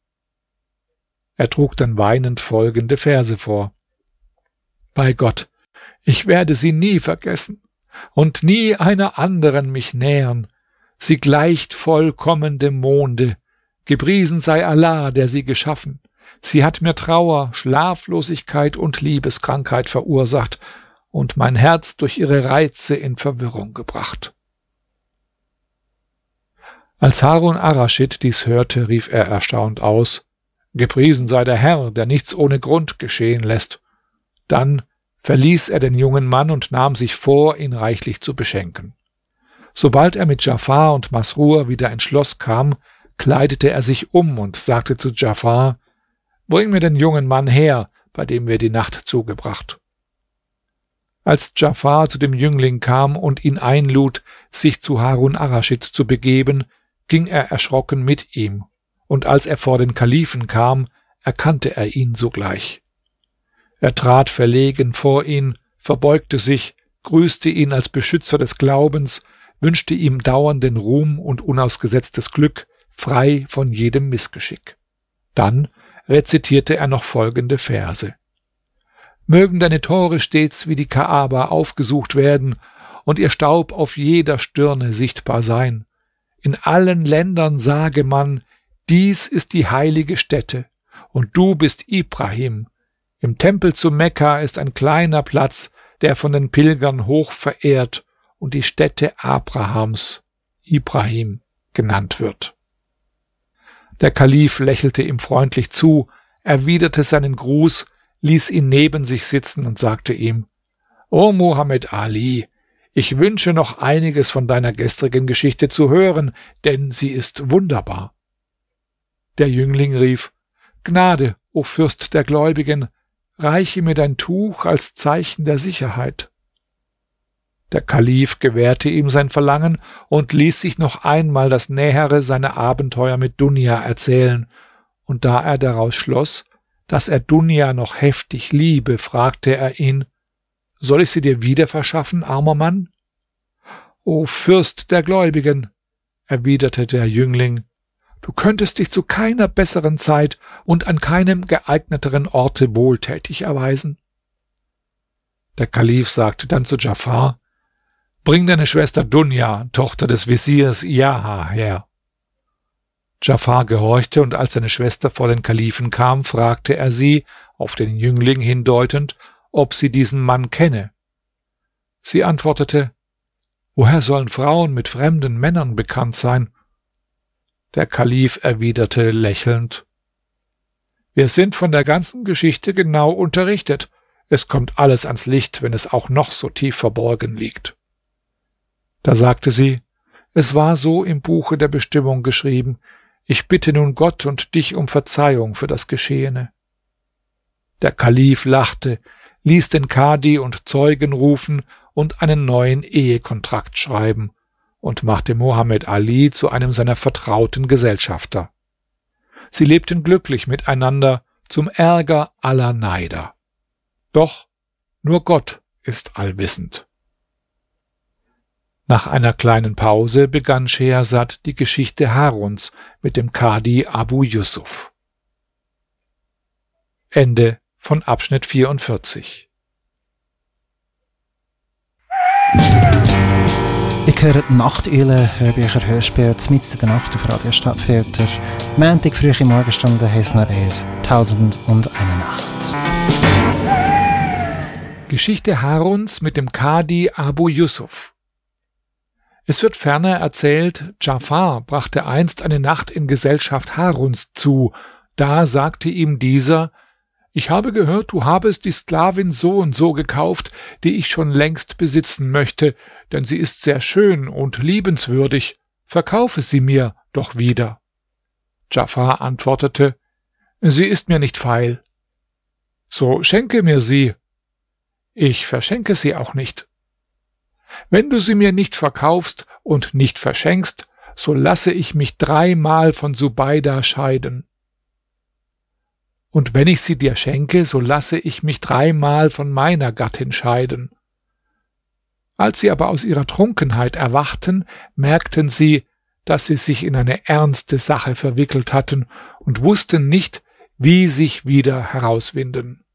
Er trug dann weinend folgende Verse vor: »Bei Gott, ich werde sie nie vergessen und nie einer anderen mich nähern. Sie gleicht vollkommen dem Monde. Gepriesen sei Allah, der sie geschaffen. Sie hat mir Trauer, Schlaflosigkeit und Liebeskrankheit verursacht und mein Herz durch ihre Reize in Verwirrung gebracht.« Als Harun ar-Raschid dies hörte, rief er erstaunt aus: »Gepriesen sei der Herr, der nichts ohne Grund geschehen lässt.« Dann verließ er den jungen Mann und nahm sich vor, ihn reichlich zu beschenken. Sobald er mit Djafar und Masrur wieder ins Schloss kam, kleidete er sich um und sagte zu Djafar: »Bring mir den jungen Mann her, bei dem wir die Nacht zugebracht.« Als Djafar zu dem Jüngling kam und ihn einlud, sich zu Harun ar-Raschid zu begeben, ging er erschrocken mit ihm, und als er vor den Kalifen kam, erkannte er ihn sogleich. Er trat verlegen vor ihn, verbeugte sich, grüßte ihn als Beschützer des Glaubens, wünschte ihm dauernden Ruhm und unausgesetztes Glück, frei von jedem Missgeschick. Dann rezitierte er noch folgende Verse: »Mögen deine Tore stets wie die Kaaba aufgesucht werden und ihr Staub auf jeder Stirne sichtbar sein. In allen Ländern sage man: Dies ist die heilige Stätte, und du bist Ibrahim. Im Tempel zu Mekka ist ein kleiner Platz, der von den Pilgern hoch verehrt und die Stätte Abrahams, Ibrahim, genannt wird.« Der Kalif lächelte ihm freundlich zu, erwiderte seinen Gruß, ließ ihn neben sich sitzen und sagte ihm: »O Muhammad Ali, ich wünsche noch einiges von deiner gestrigen Geschichte zu hören, denn sie ist wunderbar.« Der Jüngling rief: »Gnade, o Fürst der Gläubigen, reiche mir dein Tuch als Zeichen der Sicherheit.« Der Kalif gewährte ihm sein Verlangen und ließ sich noch einmal das Nähere seiner Abenteuer mit Dunja erzählen, und da er daraus schloss, dass er Dunja noch heftig liebe, fragte er ihn: »Soll ich sie dir wieder verschaffen, armer Mann?« »O Fürst der Gläubigen«, erwiderte der Jüngling, »du könntest dich zu keiner besseren Zeit und an keinem geeigneteren Orte wohltätig erweisen.« Der Kalif sagte dann zu Djafar: »Bring deine Schwester Dunja, Tochter des Wesirs Jaha, her.« Dschafar gehorchte, und als seine Schwester vor den Kalifen kam, fragte er sie, auf den Jüngling hindeutend, ob sie diesen Mann kenne. Sie antwortete: Woher sollen Frauen mit fremden Männern bekannt sein? Der Kalif erwiderte lächelnd: Wir sind von der ganzen Geschichte genau unterrichtet. Es kommt alles ans Licht, wenn es auch noch so tief verborgen liegt. Da sagte sie: Es war so im Buche der Bestimmung geschrieben. Ich bitte nun Gott und dich um Verzeihung für das Geschehene. Der Kalif lachte, ließ den Kadi und Zeugen rufen und einen neuen Ehekontrakt schreiben und machte Mohammed Ali zu einem seiner vertrauten Gesellschafter. Sie lebten glücklich miteinander, zum Ärger aller Neider. Doch nur Gott ist allwissend. Nach einer kleinen Pause begann Schehersad die Geschichte Haruns mit dem Kadi Abu Yusuf. Ende von Abschnitt vierundvierzig. Ich höre die Nachteule, Hörbücher, Hörspiele, mitten in der Nacht auf Radio Stadtfilter. Montag früh in Morgenstunde heisst noch eins, tausend und eine Nacht. Geschichte Haruns mit dem Kadi Abu Yusuf. Es wird ferner erzählt, Dschafar brachte einst eine Nacht in Gesellschaft Haruns zu. Da sagte ihm dieser: Ich habe gehört, du habest die Sklavin so und so gekauft, die ich schon längst besitzen möchte, denn sie ist sehr schön und liebenswürdig. Verkaufe sie mir doch wieder. Dschafar antwortete: Sie ist mir nicht feil. So schenke mir sie. Ich verschenke sie auch nicht. Wenn du sie mir nicht verkaufst und nicht verschenkst, so lasse ich mich dreimal von Subeida scheiden. Und wenn ich sie dir schenke, so lasse ich mich dreimal von meiner Gattin scheiden. Als sie aber aus ihrer Trunkenheit erwachten, merkten sie, dass sie sich in eine ernste Sache verwickelt hatten und wussten nicht, wie sich wieder herauswinden.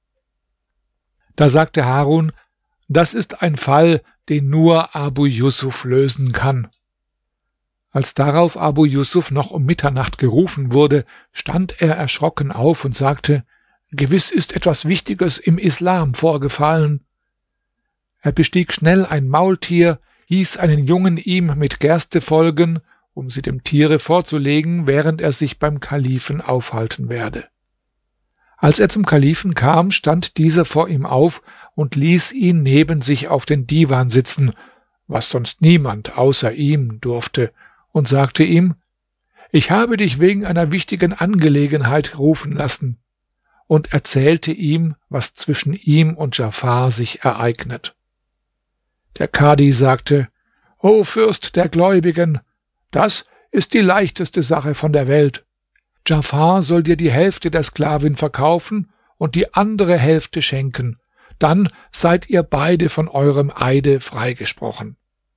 Da sagte Harun: Das ist ein Fall, den nur Abu Yusuf lösen kann. Als darauf Abu Yusuf noch um Mitternacht gerufen wurde, stand er erschrocken auf und sagte: Gewiss ist etwas Wichtiges im Islam vorgefallen. Er bestieg schnell ein Maultier, hieß einen Jungen ihm mit Gerste folgen, um sie dem Tiere vorzulegen, während er sich beim Kalifen aufhalten werde. Als er zum Kalifen kam, stand dieser vor ihm auf und ließ ihn neben sich auf den Divan sitzen, was sonst niemand außer ihm durfte, und sagte ihm: Ich habe dich wegen einer wichtigen Angelegenheit rufen lassen, und erzählte ihm, was zwischen ihm und Dschafar sich ereignet. Der Kadi sagte: O Fürst der Gläubigen, das ist die leichteste Sache von der Welt. Dschafar soll dir die Hälfte der Sklavin verkaufen und die andere Hälfte schenken. Dann seid ihr beide von eurem Eide freigesprochen.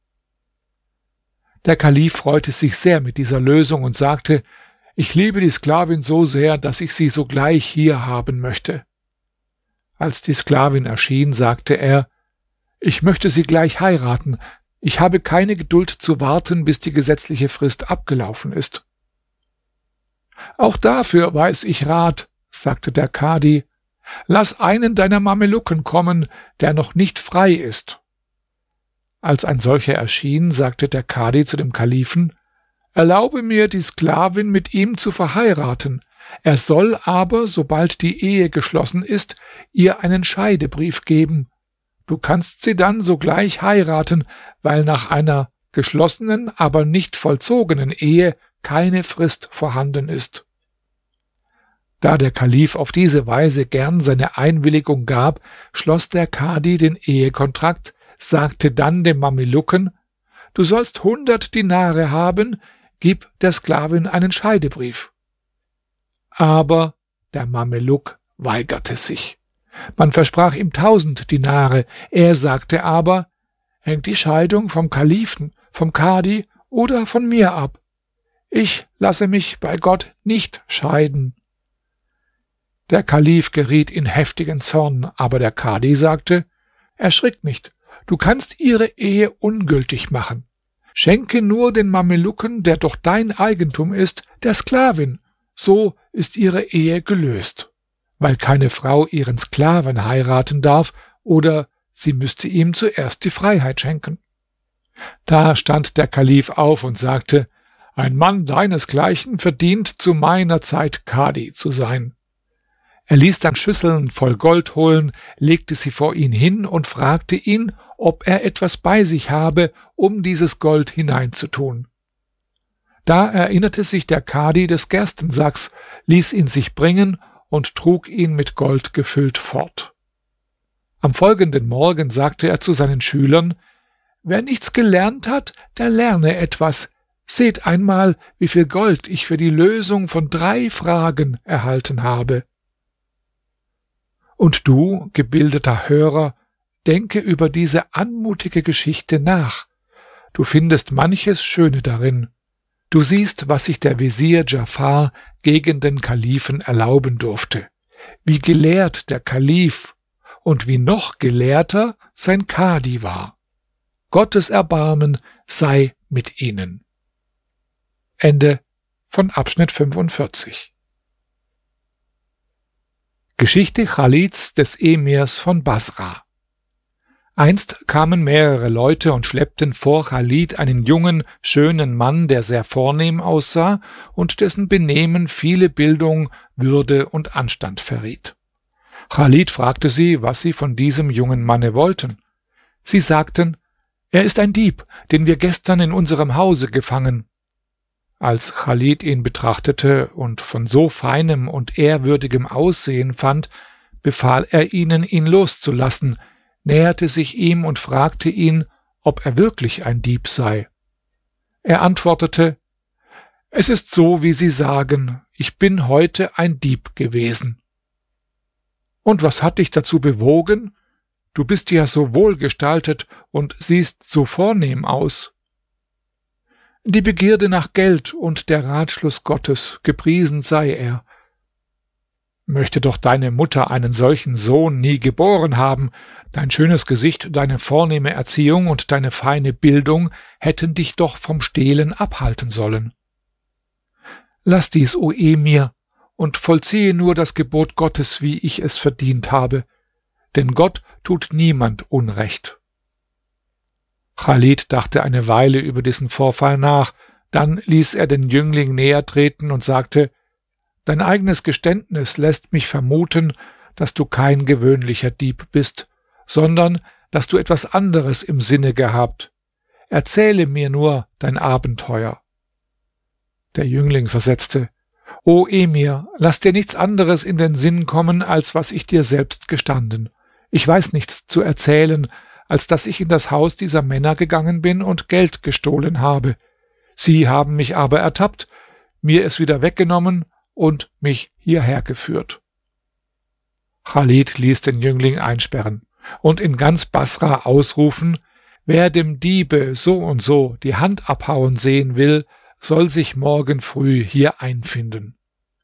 Der Kalif freute sich sehr mit dieser Lösung und sagte: Ich liebe die Sklavin so sehr, dass ich sie sogleich hier haben möchte. Als die Sklavin erschien, sagte er: Ich möchte sie gleich heiraten. Ich habe keine Geduld zu warten, bis die gesetzliche Frist abgelaufen ist. Auch dafür weiß ich Rat, sagte der Kadi. Lass einen deiner Mamelucken kommen, der noch nicht frei ist. Als ein solcher erschien, sagte der Kadi zu dem Kalifen: Erlaube mir, die Sklavin mit ihm zu verheiraten. Er soll aber, sobald die Ehe geschlossen ist, ihr einen Scheidebrief geben. Du kannst sie dann sogleich heiraten, weil nach einer geschlossenen, aber nicht vollzogenen Ehe keine Frist vorhanden ist. Da der Kalif auf diese Weise gern seine Einwilligung gab, schloss der Kadi den Ehekontrakt, sagte dann dem Mamelucken: Du sollst hundert Dinare haben, gib der Sklavin einen Scheidebrief. Aber der Mameluk weigerte sich. Man versprach ihm tausend Dinare, er sagte aber: Hängt die Scheidung vom Kalifen, vom Kadi oder von mir ab? Ich lasse mich bei Gott nicht scheiden. Der Kalif geriet in heftigen Zorn, aber der Kadi sagte: Erschrick nicht, du kannst ihre Ehe ungültig machen. Schenke nur den Mamelucken, der doch dein Eigentum ist, der Sklavin. So ist ihre Ehe gelöst, weil keine Frau ihren Sklaven heiraten darf, oder sie müsste ihm zuerst die Freiheit schenken. Da stand der Kalif auf und sagte: Ein Mann deinesgleichen verdient zu meiner Zeit Kadi zu sein. Er ließ dann Schüsseln voll Gold holen, legte sie vor ihn hin und fragte ihn, ob er etwas bei sich habe, um dieses Gold hineinzutun. Da erinnerte sich der Kadi des Gerstensacks, ließ ihn sich bringen und trug ihn mit Gold gefüllt fort. Am folgenden Morgen sagte er zu seinen Schülern: Wer nichts gelernt hat, der lerne etwas. Seht einmal, wie viel Gold ich für die Lösung von drei Fragen erhalten habe. Und du, gebildeter Hörer, denke über diese anmutige Geschichte nach. Du findest manches Schöne darin. Du siehst, was sich der Wesir Dschafar gegen den Kalifen erlauben durfte, wie gelehrt der Kalif und wie noch gelehrter sein Kadi war. Gottes Erbarmen sei mit ihnen. Ende von Abschnitt fünfundvierzig. Geschichte Chalids des Emirs von Basra. Einst kamen mehrere Leute und schleppten vor Chalid einen jungen, schönen Mann, der sehr vornehm aussah und dessen Benehmen viele Bildung, Würde und Anstand verriet. Chalid fragte sie, was sie von diesem jungen Manne wollten. Sie sagten: Er ist ein Dieb, den wir gestern in unserem Hause gefangen. Als Chalid ihn betrachtete und von so feinem und ehrwürdigem Aussehen fand, befahl er ihnen, ihn loszulassen, näherte sich ihm und fragte ihn, ob er wirklich ein Dieb sei. Er antwortete: Es ist so, wie Sie sagen, ich bin heute ein Dieb gewesen. Und was hat dich dazu bewogen? Du bist ja so wohlgestaltet und siehst so vornehm aus. Die Begierde nach Geld und der Ratschluss Gottes, gepriesen sei er. Möchte doch deine Mutter einen solchen Sohn nie geboren haben. Dein schönes Gesicht, deine vornehme Erziehung und deine feine Bildung hätten dich doch vom Stehlen abhalten sollen. Lass dies, o Emir, und vollziehe nur das Gebot Gottes, wie ich es verdient habe, denn Gott tut niemand Unrecht. Chalid dachte eine Weile über diesen Vorfall nach, dann ließ er den Jüngling näher treten und sagte: Dein eigenes Geständnis lässt mich vermuten, dass du kein gewöhnlicher Dieb bist, sondern dass du etwas anderes im Sinne gehabt. Erzähle mir nur dein Abenteuer. Der Jüngling versetzte: O Emir, lass dir nichts anderes in den Sinn kommen, als was ich dir selbst gestanden. Ich weiß nichts zu erzählen, als dass ich in das Haus dieser Männer gegangen bin und Geld gestohlen habe. Sie haben mich aber ertappt, mir es wieder weggenommen und mich hierher geführt. Chalid ließ den Jüngling einsperren und in ganz Basra ausrufen: Wer dem Diebe so und so die Hand abhauen sehen will, soll sich morgen früh hier einfinden.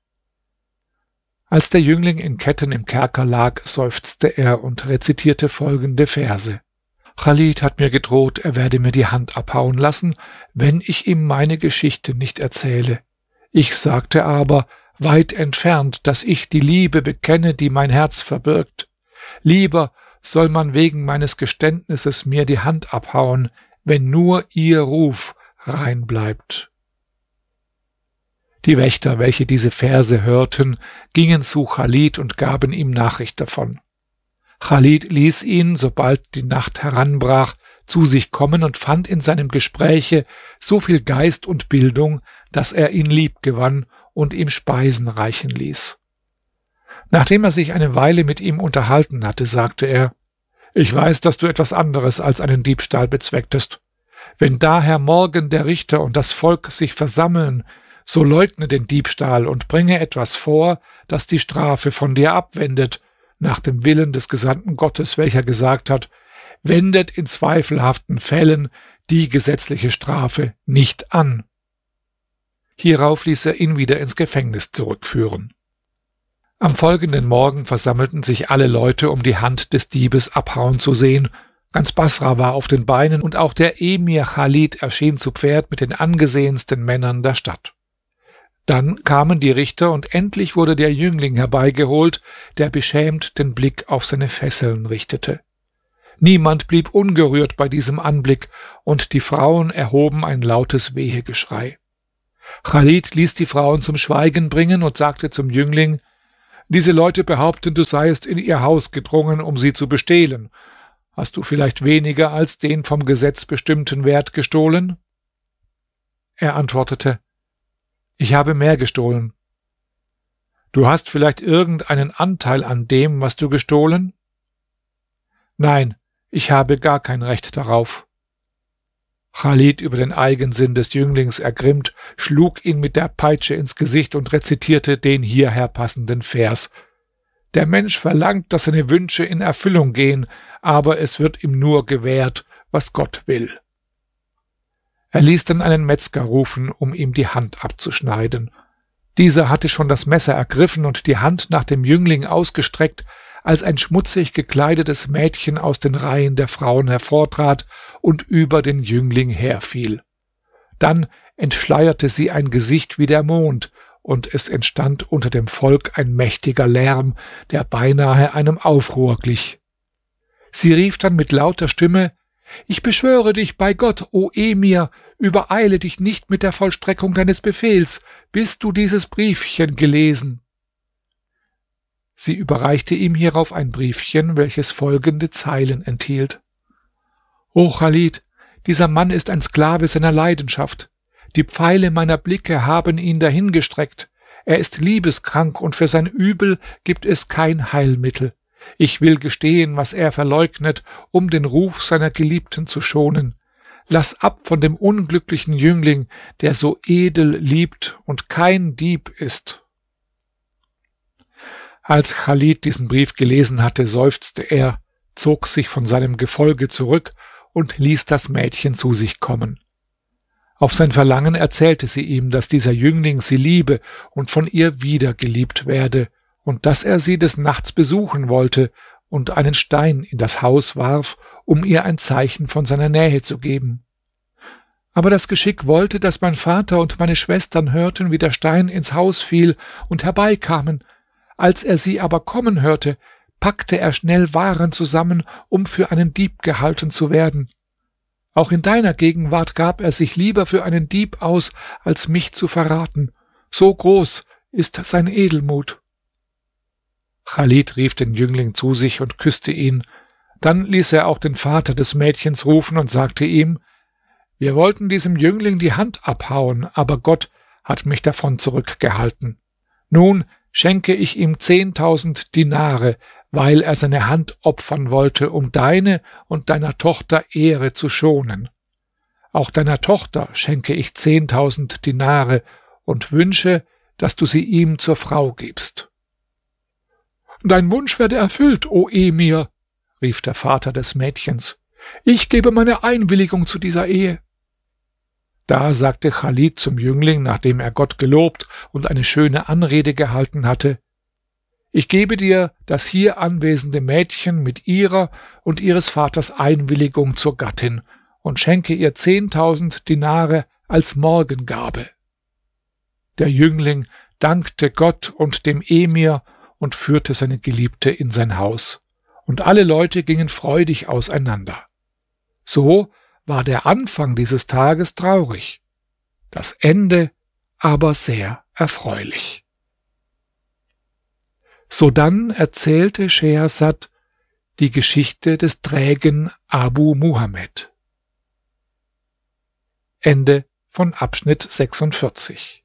Als der Jüngling in Ketten im Kerker lag, seufzte er und rezitierte folgende Verse: Chalid hat mir gedroht, er werde mir die Hand abhauen lassen, wenn ich ihm meine Geschichte nicht erzähle. Ich sagte aber, weit entfernt, dass ich die Liebe bekenne, die mein Herz verbirgt. Lieber soll man wegen meines Geständnisses mir die Hand abhauen, wenn nur ihr Ruf rein bleibt. Die Wächter, welche diese Verse hörten, gingen zu Chalid und gaben ihm Nachricht davon. Chalid ließ ihn, sobald die Nacht heranbrach, zu sich kommen und fand in seinem Gespräche so viel Geist und Bildung, dass er ihn liebgewann und ihm Speisen reichen ließ. Nachdem er sich eine Weile mit ihm unterhalten hatte, sagte er: Ich weiß, dass du etwas anderes als einen Diebstahl bezwecktest. Wenn daher morgen der Richter und das Volk sich versammeln, so leugne den Diebstahl und bringe etwas vor, das die Strafe von dir abwendet, nach dem Willen des Gesandten Gottes, welcher gesagt hat: Wendet in zweifelhaften Fällen die gesetzliche Strafe nicht an. Hierauf ließ er ihn wieder ins Gefängnis zurückführen. Am folgenden Morgen versammelten sich alle Leute, um die Hand des Diebes abhauen zu sehen, Ganz Basra war auf den Beinen und auch der Emir Chalid erschien zu Pferd mit den angesehensten Männern der Stadt. Dann kamen die Richter und endlich wurde der Jüngling herbeigeholt, der beschämt den Blick auf seine Fesseln richtete. Niemand blieb ungerührt bei diesem Anblick und die Frauen erhoben ein lautes Wehegeschrei. Chalid ließ die Frauen zum Schweigen bringen und sagte zum Jüngling: Diese Leute behaupten, du seiest in ihr Haus gedrungen, um sie zu bestehlen. Hast du vielleicht weniger als den vom Gesetz bestimmten Wert gestohlen? Er antwortete: Ich habe mehr gestohlen. Du hast vielleicht irgendeinen Anteil an dem, was du gestohlen? Nein, ich habe gar kein Recht darauf. Chalid, über den Eigensinn des Jünglings ergrimmt, schlug ihn mit der Peitsche ins Gesicht und rezitierte den hierher passenden Vers: Der Mensch verlangt, dass seine Wünsche in Erfüllung gehen, aber es wird ihm nur gewährt, was Gott will. Er ließ dann einen Metzger rufen, um ihm die Hand abzuschneiden. Dieser hatte schon das Messer ergriffen und die Hand nach dem Jüngling ausgestreckt, als ein schmutzig gekleidetes Mädchen aus den Reihen der Frauen hervortrat und über den Jüngling herfiel. Dann entschleierte sie ein Gesicht wie der Mond, und es entstand unter dem Volk ein mächtiger Lärm, der beinahe einem Aufruhr glich. Sie rief dann mit lauter Stimme: Ich beschwöre dich bei Gott, o Emir, übereile dich nicht mit der Vollstreckung deines Befehls, bis du dieses Briefchen gelesen. Sie überreichte ihm hierauf ein Briefchen, welches folgende Zeilen enthielt: O Chalid, dieser Mann ist ein Sklave seiner Leidenschaft. Die Pfeile meiner Blicke haben ihn dahingestreckt. Er ist liebeskrank und für sein Übel gibt es kein Heilmittel. Ich will gestehen, was er verleugnet, um den Ruf seiner Geliebten zu schonen. Lass ab von dem unglücklichen Jüngling, der so edel liebt und kein Dieb ist. Als Chalid diesen Brief gelesen hatte, seufzte er, zog sich von seinem Gefolge zurück und ließ das Mädchen zu sich kommen. Auf sein Verlangen erzählte sie ihm, dass dieser Jüngling sie liebe und von ihr wieder geliebt werde, und dass er sie des Nachts besuchen wollte und einen Stein in das Haus warf, um ihr ein Zeichen von seiner Nähe zu geben. Aber das Geschick wollte, dass mein Vater und meine Schwestern hörten, wie der Stein ins Haus fiel und herbeikamen. Als er sie aber kommen hörte, packte er schnell Waren zusammen, um für einen Dieb gehalten zu werden. Auch in deiner Gegenwart gab er sich lieber für einen Dieb aus, als mich zu verraten. So groß ist sein Edelmut. Chalid rief den Jüngling zu sich und küsste ihn. Dann ließ er auch den Vater des Mädchens rufen und sagte ihm: Wir wollten diesem Jüngling die Hand abhauen, aber Gott hat mich davon zurückgehalten. Nun schenke ich ihm zehntausend Dinare, weil er seine Hand opfern wollte, um deine und deiner Tochter Ehre zu schonen. Auch deiner Tochter schenke ich zehntausend Dinare und wünsche, dass du sie ihm zur Frau gibst. Dein Wunsch werde erfüllt, o Emir, rief der Vater des Mädchens. Ich gebe meine Einwilligung zu dieser Ehe. Da sagte Chalid zum Jüngling, nachdem er Gott gelobt und eine schöne Anrede gehalten hatte: Ich gebe dir das hier anwesende Mädchen mit ihrer und ihres Vaters Einwilligung zur Gattin und schenke ihr zehntausend Dinare als Morgengabe. Der Jüngling dankte Gott und dem Emir und führte seine Geliebte in sein Haus, und alle Leute gingen freudig auseinander. So war der Anfang dieses Tages traurig, das Ende aber sehr erfreulich. Sodann erzählte Schehersad die Geschichte des trägen Abu Muhammad. Ende von Abschnitt sechsundvierzig.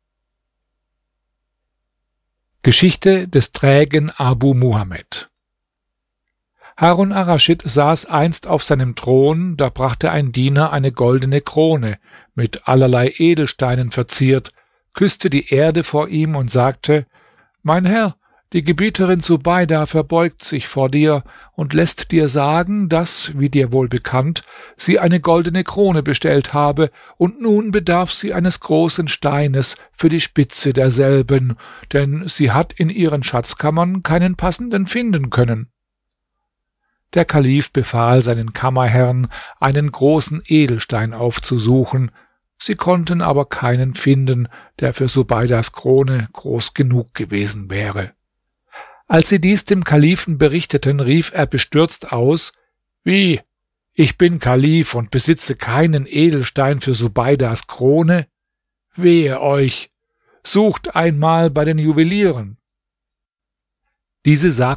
Geschichte des trägen Abu Muhammad. Harun ar-Raschid saß einst auf seinem Thron, da brachte ein Diener eine goldene Krone, mit allerlei Edelsteinen verziert, küsste die Erde vor ihm und sagte: Mein Herr, die Gebieterin Subeida verbeugt sich vor dir und lässt dir sagen, dass, wie dir wohl bekannt, sie eine goldene Krone bestellt habe, und nun bedarf sie eines großen Steines für die Spitze derselben, denn sie hat in ihren Schatzkammern keinen passenden finden können. Der Kalif befahl seinen Kammerherrn, einen großen Edelstein aufzusuchen, sie konnten aber keinen finden, der für Subeidas Krone groß genug gewesen wäre. Als sie dies dem Kalifen berichteten, rief er bestürzt aus: Wie? Ich bin Kalif und besitze keinen Edelstein für Subeidas Krone? Wehe euch! Sucht einmal bei den Juwelieren. Diese sagten